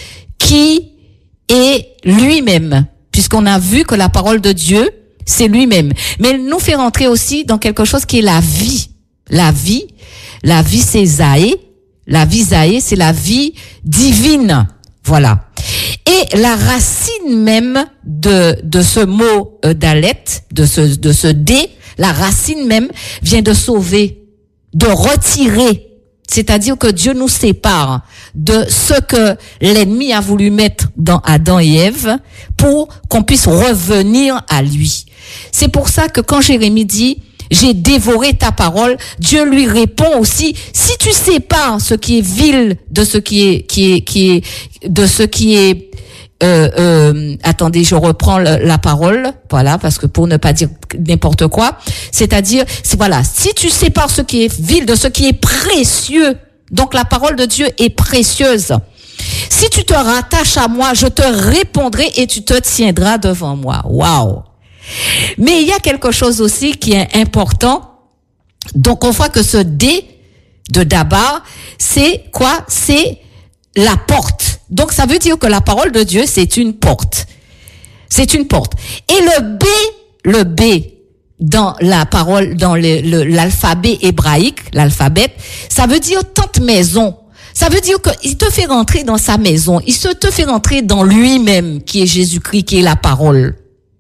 S1: qui est lui-même. Puisqu'on a vu que la parole de Dieu, c'est lui-même. Mais elle nous fait rentrer aussi dans quelque chose qui est la vie. La vie, la vie c'est Zaé. La vie Zaé, c'est la vie divine. Voilà. Et la racine même de de ce mot euh, Dalet, de ce de ce D, la racine même vient de sauver, de retirer. C'est-à-dire que Dieu nous sépare de ce que l'ennemi a voulu mettre dans Adam et Ève pour qu'on puisse revenir à lui. C'est pour ça que quand Jérémie dit « J'ai dévoré ta parole », Dieu lui répond aussi « Si tu sépares ce qui est vil de ce qui est qui est qui est de ce qui est euh, euh, attendez, je reprends le, la parole, voilà, parce que pour ne pas dire n'importe quoi, c'est-à-dire, c'est voilà, si tu sépares ce qui est vil de ce qui est précieux, donc la parole de Dieu est précieuse. Si tu te rattaches à moi, je te répondrai et tu te tiendras devant moi. Waouh! Mais il y a quelque chose aussi qui est important. Donc on voit que ce D de Dabar, c'est quoi? C'est la porte. Donc ça veut dire que la parole de Dieu, c'est une porte. C'est une porte. Et le B, le B dans la parole, dans le, le, l'alphabet hébraïque, l'alphabet, ça veut dire tente maison. Ça veut dire qu'il te fait rentrer dans sa maison. Il se te fait rentrer dans lui-même, qui est Jésus-Christ, qui est la parole.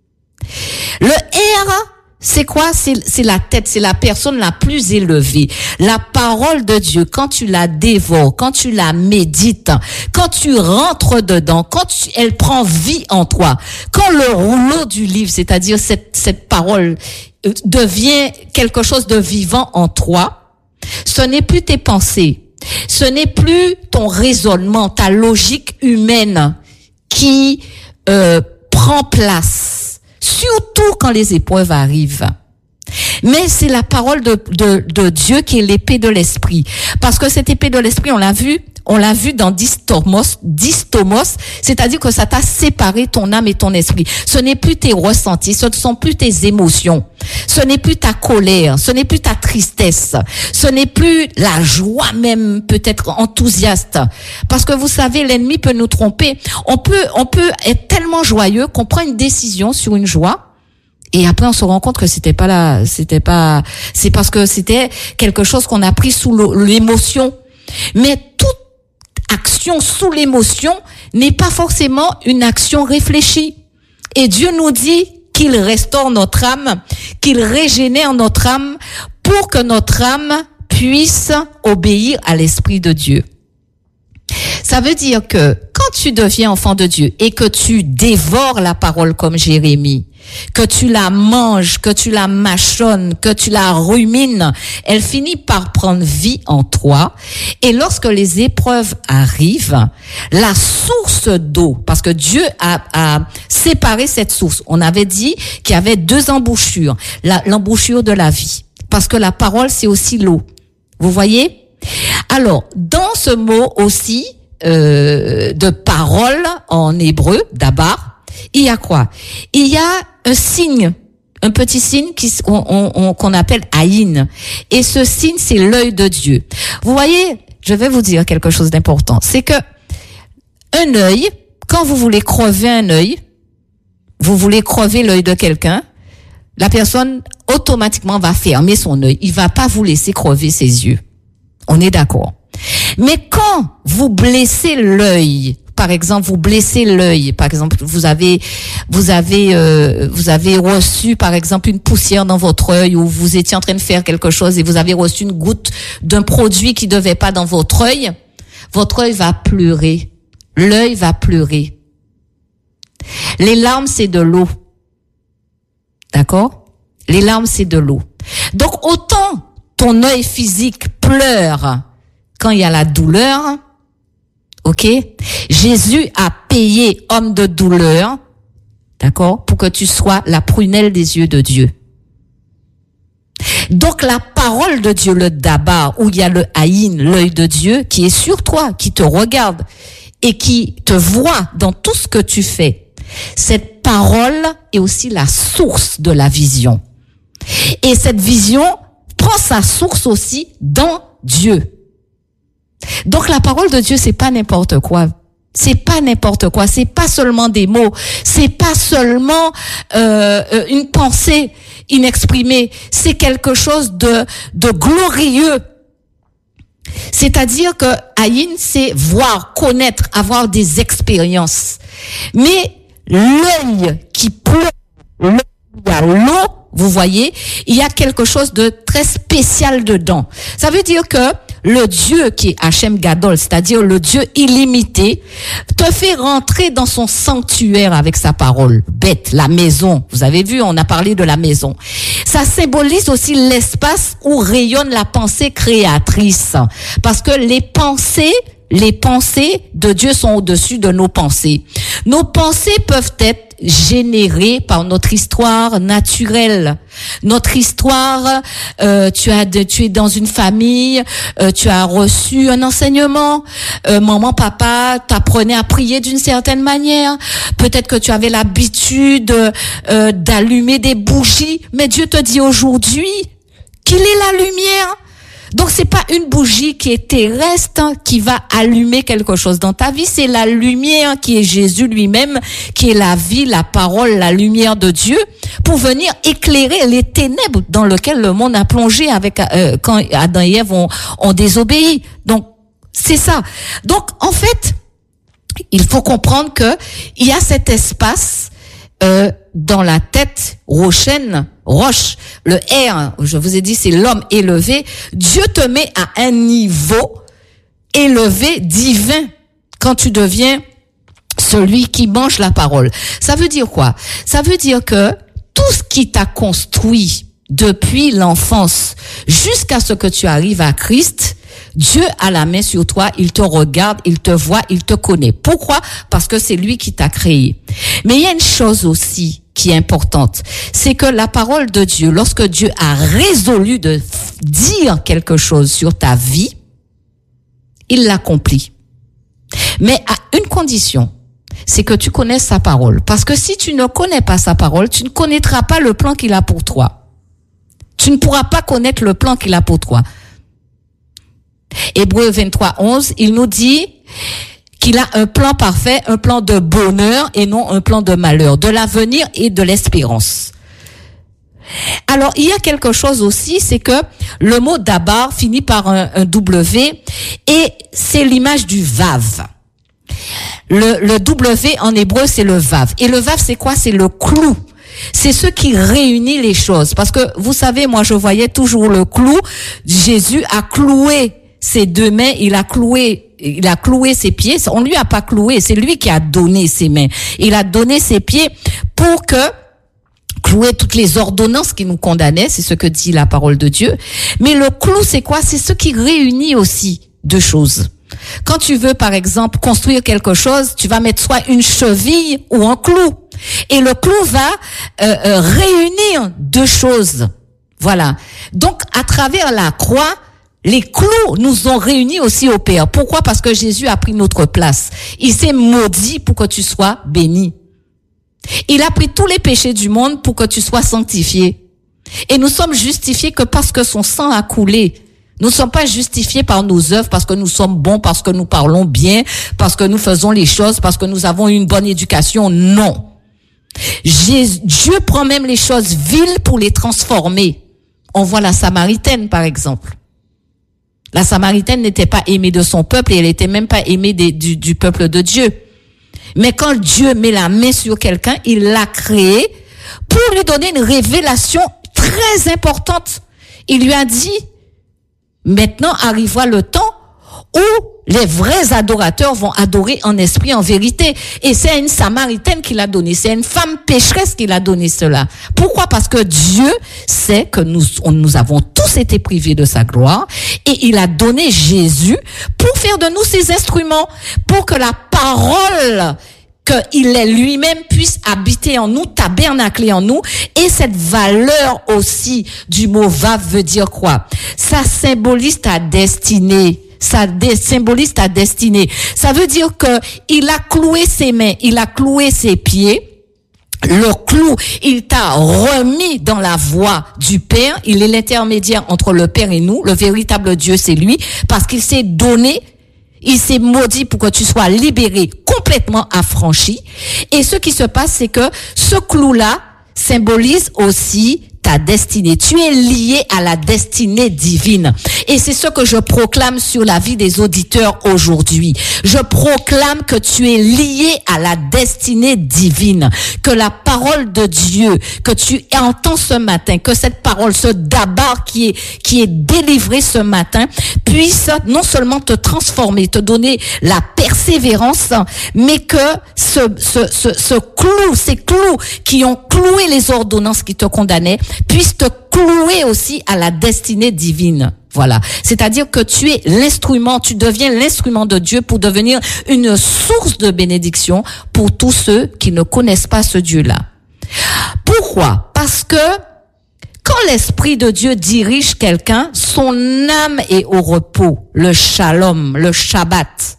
S1: Le R, c'est quoi? C'est, c'est la tête, c'est la personne la plus élevée. La parole de Dieu, quand tu la dévores, quand tu la médites, quand tu rentres dedans, quand tu, elle prend vie en toi, quand le rouleau du livre, c'est-à-dire cette, cette parole, devient quelque chose de vivant en toi, ce n'est plus tes pensées, ce n'est plus ton raisonnement, ta logique humaine qui euh, prend place. Surtout quand les épreuves arrivent. Mais c'est la parole de, de, de Dieu qui est l'épée de l'esprit. Parce que cette épée de l'esprit, on l'a vu, on l'a vu dans distomos, distomos, c'est-à-dire que ça t'a séparé ton âme et ton esprit. Ce n'est plus tes ressentis, ce ne sont plus tes émotions. Ce n'est plus ta colère, ce n'est plus ta tristesse, ce n'est plus la joie même, peut-être enthousiaste. Parce que vous savez, l'ennemi peut nous tromper. On peut, on peut être tellement joyeux qu'on prend une décision sur une joie. Et après, on se rend compte que c'était pas là, c'était pas, c'est parce que c'était quelque chose qu'on a pris sous l'émotion. Mais toute action sous l'émotion n'est pas forcément une action réfléchie. Et Dieu nous dit qu'il restaure notre âme, qu'il régénère notre âme pour que notre âme puisse obéir à l'Esprit de Dieu. Ça veut dire que quand tu deviens enfant de Dieu et que tu dévores la parole comme Jérémie, que tu la manges, que tu la mâchonnes, que tu la rumines, elle finit par prendre vie en toi. Et lorsque les épreuves arrivent, la source d'eau, parce que Dieu a, a séparé cette source. On avait dit qu'il y avait deux embouchures, la, l'embouchure de la vie, parce que la parole c'est aussi l'eau. Vous voyez? Alors, dans ce mot aussi euh, de parole en hébreu, dabar, il y a quoi? Il y a un signe, un petit signe qui, on, on, qu'on appelle aïn. Et ce signe, c'est l'œil de Dieu. Vous voyez, je vais vous dire quelque chose d'important. C'est que un œil, quand vous voulez crever un œil, vous voulez crever l'œil de quelqu'un, la personne automatiquement va fermer son œil. Il va pas vous laisser crever ses yeux. On est d'accord. Mais quand vous blessez l'œil, par exemple, vous blessez l'œil, par exemple, vous avez, vous avez, euh, vous avez reçu, par exemple, une poussière dans votre œil ou vous étiez en train de faire quelque chose et vous avez reçu une goutte d'un produit qui devait pas dans votre œil, votre œil va pleurer. L'œil va pleurer. Les larmes, c'est de l'eau. D'accord? Les larmes, c'est de l'eau. Donc, autant ton œil physique pleure quand il y a la douleur, ok? Jésus a payé homme de douleur, d'accord? Pour que tu sois la prunelle des yeux de Dieu. Donc, la parole de Dieu, le dabar, où il y a le haïn, l'œil de Dieu, qui est sur toi, qui te regarde et qui te voit dans tout ce que tu fais. Cette parole est aussi la source de la vision. Et cette vision prend sa source aussi dans Dieu. Donc la parole de Dieu, c'est pas n'importe quoi. C'est pas n'importe quoi. C'est pas seulement des mots. C'est pas seulement euh, une pensée inexprimée. C'est quelque chose de de glorieux. C'est-à-dire que Aïn, c'est voir, connaître, avoir des expériences. Mais l'œil qui pleure, l'œil à l'eau, vous voyez, il y a quelque chose de très spécial dedans. Ça veut dire que le Dieu qui est Hachem Gadol, c'est-à-dire le Dieu illimité, te fait rentrer dans son sanctuaire avec sa parole. Bête, la maison. Vous avez vu, on a parlé de la maison. Ça symbolise aussi l'espace où rayonne la pensée créatrice. Parce que les pensées, les pensées de Dieu sont au-dessus de nos pensées. Nos pensées peuvent être générées par notre histoire naturelle. Notre histoire, euh, tu as de, tu es dans une famille, euh, tu as reçu un enseignement, euh, maman, papa t'apprenait à prier d'une certaine manière. Peut-être que tu avais l'habitude euh, d'allumer des bougies, mais Dieu te dit aujourd'hui qu'il est la lumière. Donc c'est pas une bougie qui est terrestre hein, qui va allumer quelque chose dans ta vie, c'est la lumière qui est Jésus lui-même, qui est la vie, la parole, la lumière de Dieu, pour venir éclairer les ténèbres dans lesquelles le monde a plongé avec euh, quand Adam et Ève ont, ont désobéi. Donc c'est ça. Donc en fait, il faut comprendre que il y a cet espace euh, dans la tête rochaine, roche, le R, je vous ai dit, c'est l'homme élevé. Dieu te met à un niveau élevé, divin, quand tu deviens celui qui mange la parole. Ça veut dire quoi? Ça veut dire que tout ce qui t'a construit depuis l'enfance jusqu'à ce que tu arrives à Christ, Dieu a la main sur toi, il te regarde, il te voit, il te connaît. Pourquoi? Parce que c'est lui qui t'a créé. Mais il y a une chose aussi qui est importante, c'est que la parole de Dieu, lorsque Dieu a résolu de dire quelque chose sur ta vie, il l'accomplit. Mais à une condition, c'est que tu connaisses sa parole. Parce que si tu ne connais pas sa parole, tu ne connaîtras pas le plan qu'il a pour toi. Tu ne pourras pas connaître le plan qu'il a pour toi. Hébreux vingt-trois, onze, il nous dit qu'il a un plan parfait, un plan de bonheur et non un plan de malheur, de l'avenir et de l'espérance. Alors, il y a quelque chose aussi, c'est que le mot dabar finit par un, un W et c'est l'image du vav. Le, le W en hébreu, c'est le vav. Et le vav, c'est quoi? C'est le clou. C'est ce qui réunit les choses. Parce que, vous savez, moi, je voyais toujours le clou. Jésus a cloué ses deux mains, il a cloué, il a cloué ses pieds. On lui a pas cloué, c'est lui qui a donné ses mains. Il a donné ses pieds pour que clouer toutes les ordonnances qui nous condamnaient, c'est ce que dit la parole de Dieu. Mais le clou, c'est quoi? C'est ce qui réunit aussi deux choses. Quand tu veux, par exemple, construire quelque chose, tu vas mettre soit une cheville ou un clou. Et le clou va euh, euh, réunir deux choses. Voilà. Donc, à travers la croix, les clous nous ont réunis aussi au Père. Pourquoi? Parce que Jésus a pris notre place. Il s'est maudit pour que tu sois béni. Il a pris tous les péchés du monde pour que tu sois sanctifié. Et nous sommes justifiés que parce que son sang a coulé. Nous ne sommes pas justifiés par nos œuvres, parce que nous sommes bons, parce que nous parlons bien, parce que nous faisons les choses, parce que nous avons une bonne éducation. Non. Jésus, Dieu prend même les choses viles pour les transformer. On voit la Samaritaine, par exemple. La Samaritaine n'était pas aimée de son peuple et elle n'était même pas aimée des, du, du peuple de Dieu. Mais quand Dieu met la main sur quelqu'un, il l'a créé pour lui donner une révélation très importante. Il lui a dit, maintenant arrivera le temps où les vrais adorateurs vont adorer en esprit, en vérité. Et c'est à une Samaritaine qui l'a donné. C'est à une femme pécheresse qui l'a donné cela. Pourquoi? Parce que Dieu sait que nous, on, nous avons tous été privés de sa gloire. Et il a donné Jésus pour faire de nous ses instruments. Pour que la parole qu'il est lui-même puisse habiter en nous, tabernacler en nous. Et cette valeur aussi du mot vav veut dire quoi? Ça symbolise ta destinée. Ça dé- symbolise ta destinée. Ça veut dire que il a cloué ses mains, il a cloué ses pieds. Le clou, il t'a remis dans la voie du Père. Il est l'intermédiaire entre le Père et nous. Le véritable Dieu, c'est lui, parce qu'il s'est donné. Il s'est maudit pour que tu sois libéré, complètement affranchi. Et ce qui se passe, c'est que ce clou-là symbolise aussi ta destinée. Tu es lié à la destinée divine. Et c'est ce que je proclame sur la vie des auditeurs aujourd'hui. Je proclame que tu es lié à la destinée divine. Que la parole de Dieu, que tu entends ce matin, que cette parole, ce dabar qui est, qui est délivré ce matin, puisse non seulement te transformer, te donner la persévérance, mais que ce, ce, ce, ce clou, ces clous qui ont cloué les ordonnances qui te condamnaient, puisse te clouer aussi à la destinée divine. Voilà. C'est-à-dire que tu es l'instrument, tu deviens l'instrument de Dieu pour devenir une source de bénédiction pour tous ceux qui ne connaissent pas ce Dieu-là. Pourquoi? Parce que quand l'Esprit de Dieu dirige quelqu'un, son âme est au repos, le shalom, le Shabbat.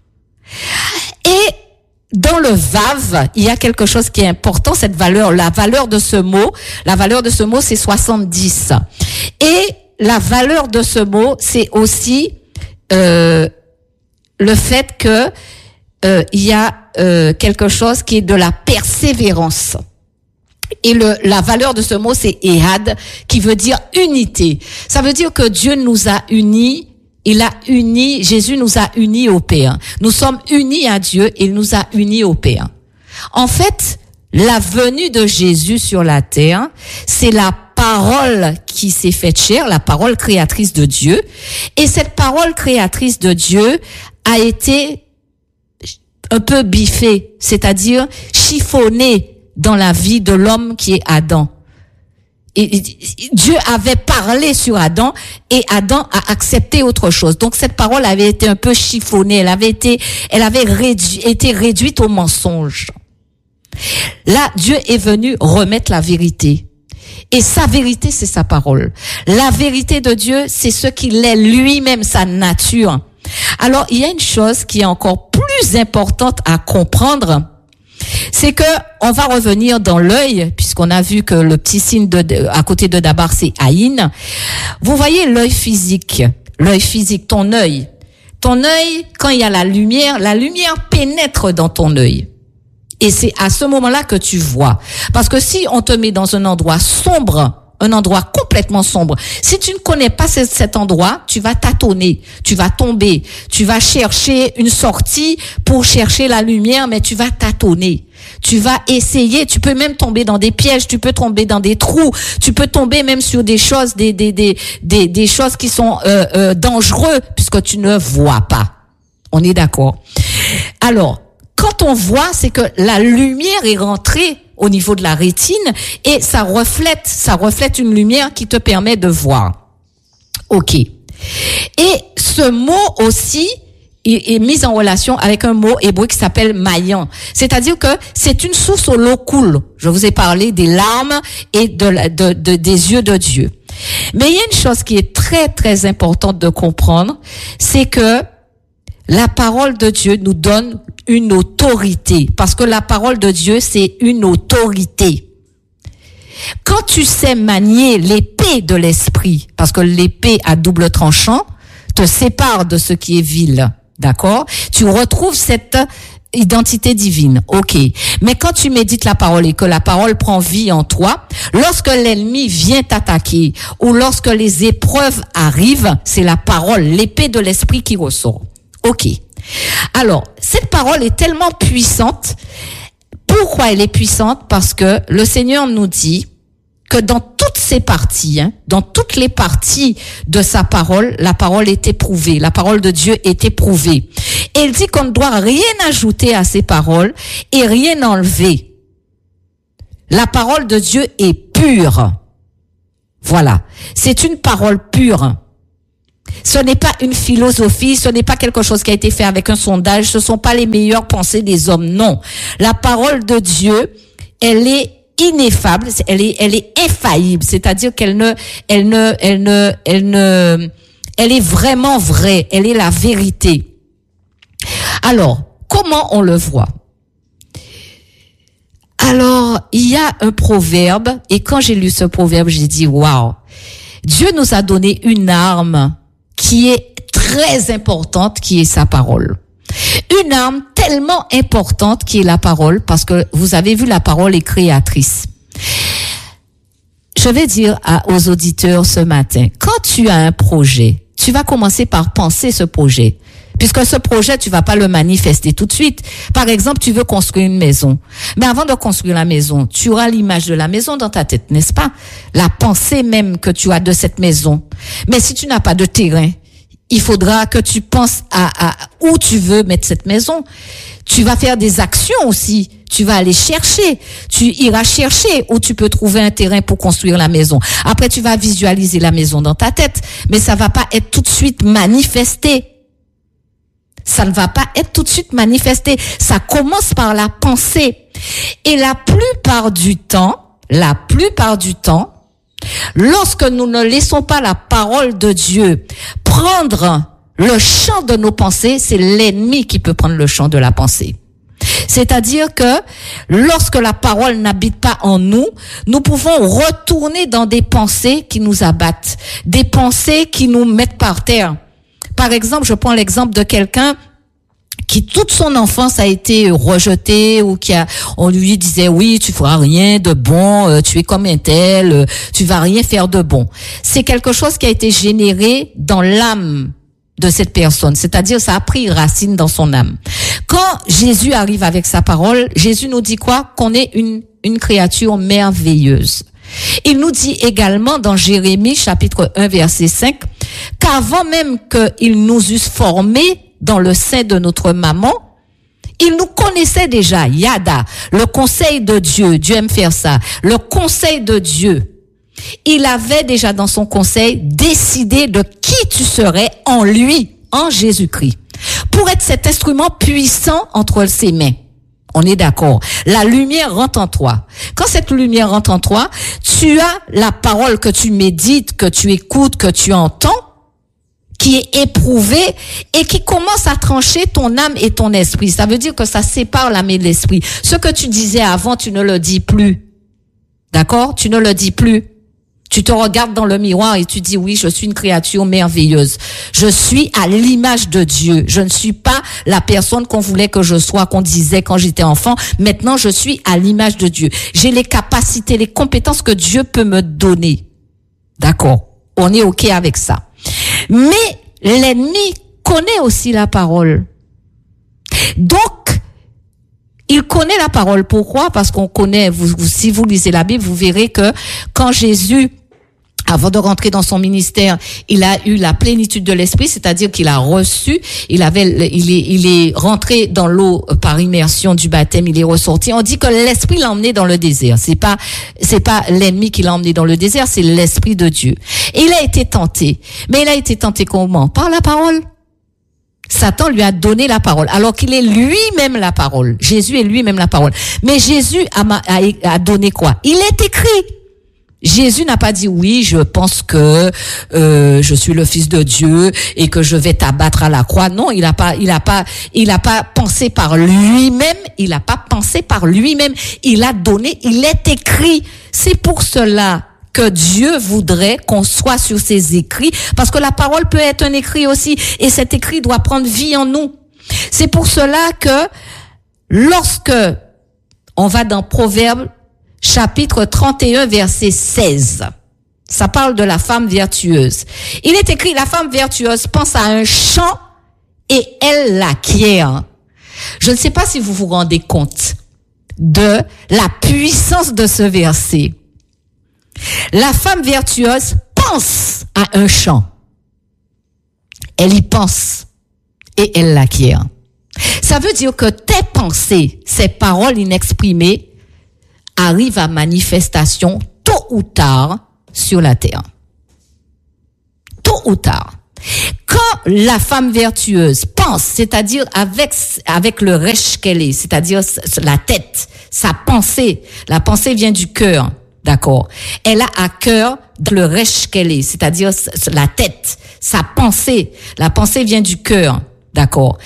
S1: Et dans le vav, il y a quelque chose qui est important, cette valeur, la valeur de ce mot, la valeur de ce mot, c'est soixante-dix. Et la valeur de ce mot, c'est aussi euh, le fait que euh, il y a euh, quelque chose qui est de la persévérance. Et le, la valeur de ce mot, c'est ehad, qui veut dire unité. Ça veut dire que Dieu nous a unis. Il a uni, Jésus nous a unis au Père. Nous sommes unis à Dieu et il nous a unis au Père. En fait, la venue de Jésus sur la terre, c'est la parole qui s'est faite chair, la parole créatrice de Dieu. Et cette parole créatrice de Dieu a été un peu biffée, c'est-à-dire chiffonnée dans la vie de l'homme qui est Adam. Et, et, Dieu avait parlé sur Adam et Adam a accepté autre chose. Donc cette parole avait été un peu chiffonnée, elle avait été, elle avait réduit, été réduite au mensonge. Là, Dieu est venu remettre la vérité. Et sa vérité, c'est sa parole. La vérité de Dieu, c'est ce qu'il est lui-même, sa nature. Alors, il y a une chose qui est encore plus importante à comprendre. C'est que on va revenir dans l'œil, puisqu'on a vu que le petit signe de, de à côté de Dabar, c'est Aïn. Vous voyez l'œil physique, l'œil physique, ton œil. Ton œil, quand il y a la lumière, la lumière pénètre dans ton œil. Et c'est à ce moment-là que tu vois. Parce que si on te met dans un endroit sombre, un endroit complètement sombre, si tu ne connais pas cet endroit, tu vas tâtonner, tu vas tomber, tu vas chercher une sortie pour chercher la lumière, mais tu vas tâtonner. Tu vas essayer, tu peux même tomber dans des pièges, tu peux tomber dans des trous, tu peux tomber même sur des choses, des des des des, des choses qui sont euh, euh, dangereuses puisque tu ne vois pas. On est d'accord. Alors, quand on voit, c'est que la lumière est rentrée au niveau de la rétine et ça reflète, ça reflète une lumière qui te permet de voir. OK. Et ce mot aussi est mis en relation avec un mot hébreu qui s'appelle maillan. C'est-à-dire que c'est une source où l'eau coule. Je vous ai parlé des larmes et de, de, de, des yeux de Dieu. Mais il y a une chose qui est très, très importante de comprendre, c'est que la parole de Dieu nous donne une autorité. Parce que la parole de Dieu, c'est une autorité. Quand tu sais manier l'épée de l'esprit, parce que l'épée à double tranchant te sépare de ce qui est vil, d'accord? Tu retrouves cette identité divine, ok. Mais quand tu médites la parole et que la parole prend vie en toi, lorsque l'ennemi vient t'attaquer ou lorsque les épreuves arrivent, c'est la parole, l'épée de l'esprit qui ressort. Ok. Alors, cette parole est tellement puissante. Pourquoi elle est puissante? Parce que le Seigneur nous dit que dans toutes ces parties, hein, dans toutes les parties de sa parole, la parole est éprouvée, la parole de Dieu est éprouvée. Et il dit qu'on ne doit rien ajouter à ces paroles et rien enlever. La parole de Dieu est pure. Voilà. C'est une parole pure. Ce n'est pas une philosophie, ce n'est pas quelque chose qui a été fait avec un sondage, ce ne sont pas les meilleures pensées des hommes, non. La parole de Dieu, elle est ineffable, elle est, elle est infaillible, c'est-à-dire qu'elle ne, elle ne, elle ne, elle ne, elle est vraiment vraie, elle est la vérité. Alors, comment on le voit? Alors, il y a un proverbe, et quand j'ai lu ce proverbe, j'ai dit, waouh, Dieu nous a donné une arme qui est très importante, qui est sa parole. Une arme tellement importante qui est la parole, parce que vous avez vu, la parole est créatrice. Je vais dire à, aux auditeurs ce matin, quand tu as un projet, tu vas commencer par penser ce projet. Puisque ce projet, tu vas pas le manifester tout de suite. Par exemple, tu veux construire une maison. Mais avant de construire la maison, tu auras l'image de la maison dans ta tête, n'est-ce pas? La pensée même que tu as de cette maison. Mais si tu n'as pas de terrain, il faudra que tu penses à, à où tu veux mettre cette maison. Tu vas faire des actions aussi. Tu vas aller chercher. Tu iras chercher où tu peux trouver un terrain pour construire la maison. Après, tu vas visualiser la maison dans ta tête. Mais ça va pas être tout de suite manifesté. Ça ne va pas être tout de suite manifesté. Ça commence par la pensée. Et la plupart du temps, la plupart du temps, lorsque nous ne laissons pas la parole de Dieu prendre le champ de nos pensées, c'est l'ennemi qui peut prendre le champ de la pensée. C'est-à-dire que lorsque la parole n'habite pas en nous, nous pouvons retourner dans des pensées qui nous abattent, des pensées qui nous mettent par terre. Par exemple, je prends l'exemple de quelqu'un qui toute son enfance a été rejeté, ou qui a, on lui disait oui, tu feras rien de bon, euh, tu es comme un tel, euh, tu vas rien faire de bon. C'est quelque chose qui a été généré dans l'âme de cette personne, c'est-à-dire ça a pris racine dans son âme. Quand Jésus arrive avec sa parole, Jésus nous dit quoi? Qu'on est une une créature merveilleuse. Il nous dit également dans Jérémie chapitre un verset cinq qu'avant même qu'il nous eusse formés dans le sein de notre maman, il nous connaissait déjà. Yada, le conseil de Dieu, Dieu aime faire ça, le conseil de Dieu. Il avait déjà dans son conseil décidé de qui tu serais en lui, en Jésus-Christ, pour être cet instrument puissant entre ses mains. On est d'accord. La lumière rentre en toi. Quand cette lumière rentre en toi, tu as la parole que tu médites, que tu écoutes, que tu entends, qui est éprouvée et qui commence à trancher ton âme et ton esprit. Ça veut dire que ça sépare l'âme et l'esprit. Ce que tu disais avant, tu ne le dis plus. D'accord? Tu ne le dis plus. Tu te regardes dans le miroir et tu dis oui, je suis une créature merveilleuse. Je suis à l'image de Dieu. Je ne suis pas la personne qu'on voulait que je sois, qu'on disait quand j'étais enfant. Maintenant, je suis à l'image de Dieu. J'ai les capacités, les compétences que Dieu peut me donner. D'accord? On est OK avec ça. Mais l'ennemi connaît aussi la parole. Donc, il connaît la parole. Pourquoi? Parce qu'on connaît, vous, vous, si vous lisez la Bible, vous verrez que quand Jésus, avant de rentrer dans son ministère, il a eu la plénitude de l'esprit, c'est-à-dire qu'il a reçu, il avait, il est, il est rentré dans l'eau par immersion du baptême, il est ressorti. On dit que l'esprit l'a emmené dans le désert. C'est pas, c'est pas l'ennemi qui l'a emmené dans le désert, c'est l'esprit de Dieu. Et il a été tenté. Mais il a été tenté comment? Par la parole. Satan lui a donné la parole, alors qu'il est lui-même la parole. Jésus est lui-même la parole. Mais Jésus a, a, a donné quoi? Il est écrit. Jésus n'a pas dit oui, je pense que euh, je suis le Fils de Dieu et que je vais t'abattre à la croix. Non, il a pas, il a pas, il a pas pensé par lui-même. Il a pas pensé par lui-même. Il a donné. Il est écrit. C'est pour cela que Dieu voudrait qu'on soit sur ses écrits, parce que la parole peut être un écrit aussi, et cet écrit doit prendre vie en nous. C'est pour cela que lorsque on va dans Proverbes chapitre trente et un verset seize, ça parle de la femme vertueuse. Il est écrit, la femme vertueuse pense à un champ et elle l'acquiert. Je ne sais pas si vous vous rendez compte de la puissance de ce verset. La femme vertueuse pense à un champ. Elle y pense et elle l'acquiert. Ça veut dire que tes pensées, ces paroles inexprimées, arrivent à manifestation tôt ou tard sur la terre. Tôt ou tard. Quand la femme vertueuse pense, c'est-à-dire avec, avec le resh qu'elle est, c'est-à-dire la tête, sa pensée, la pensée vient du cœur, d'accord? Elle a à cœur le resh qu'elle est, c'est-à-dire la tête, sa pensée, la pensée vient du cœur, d'accord?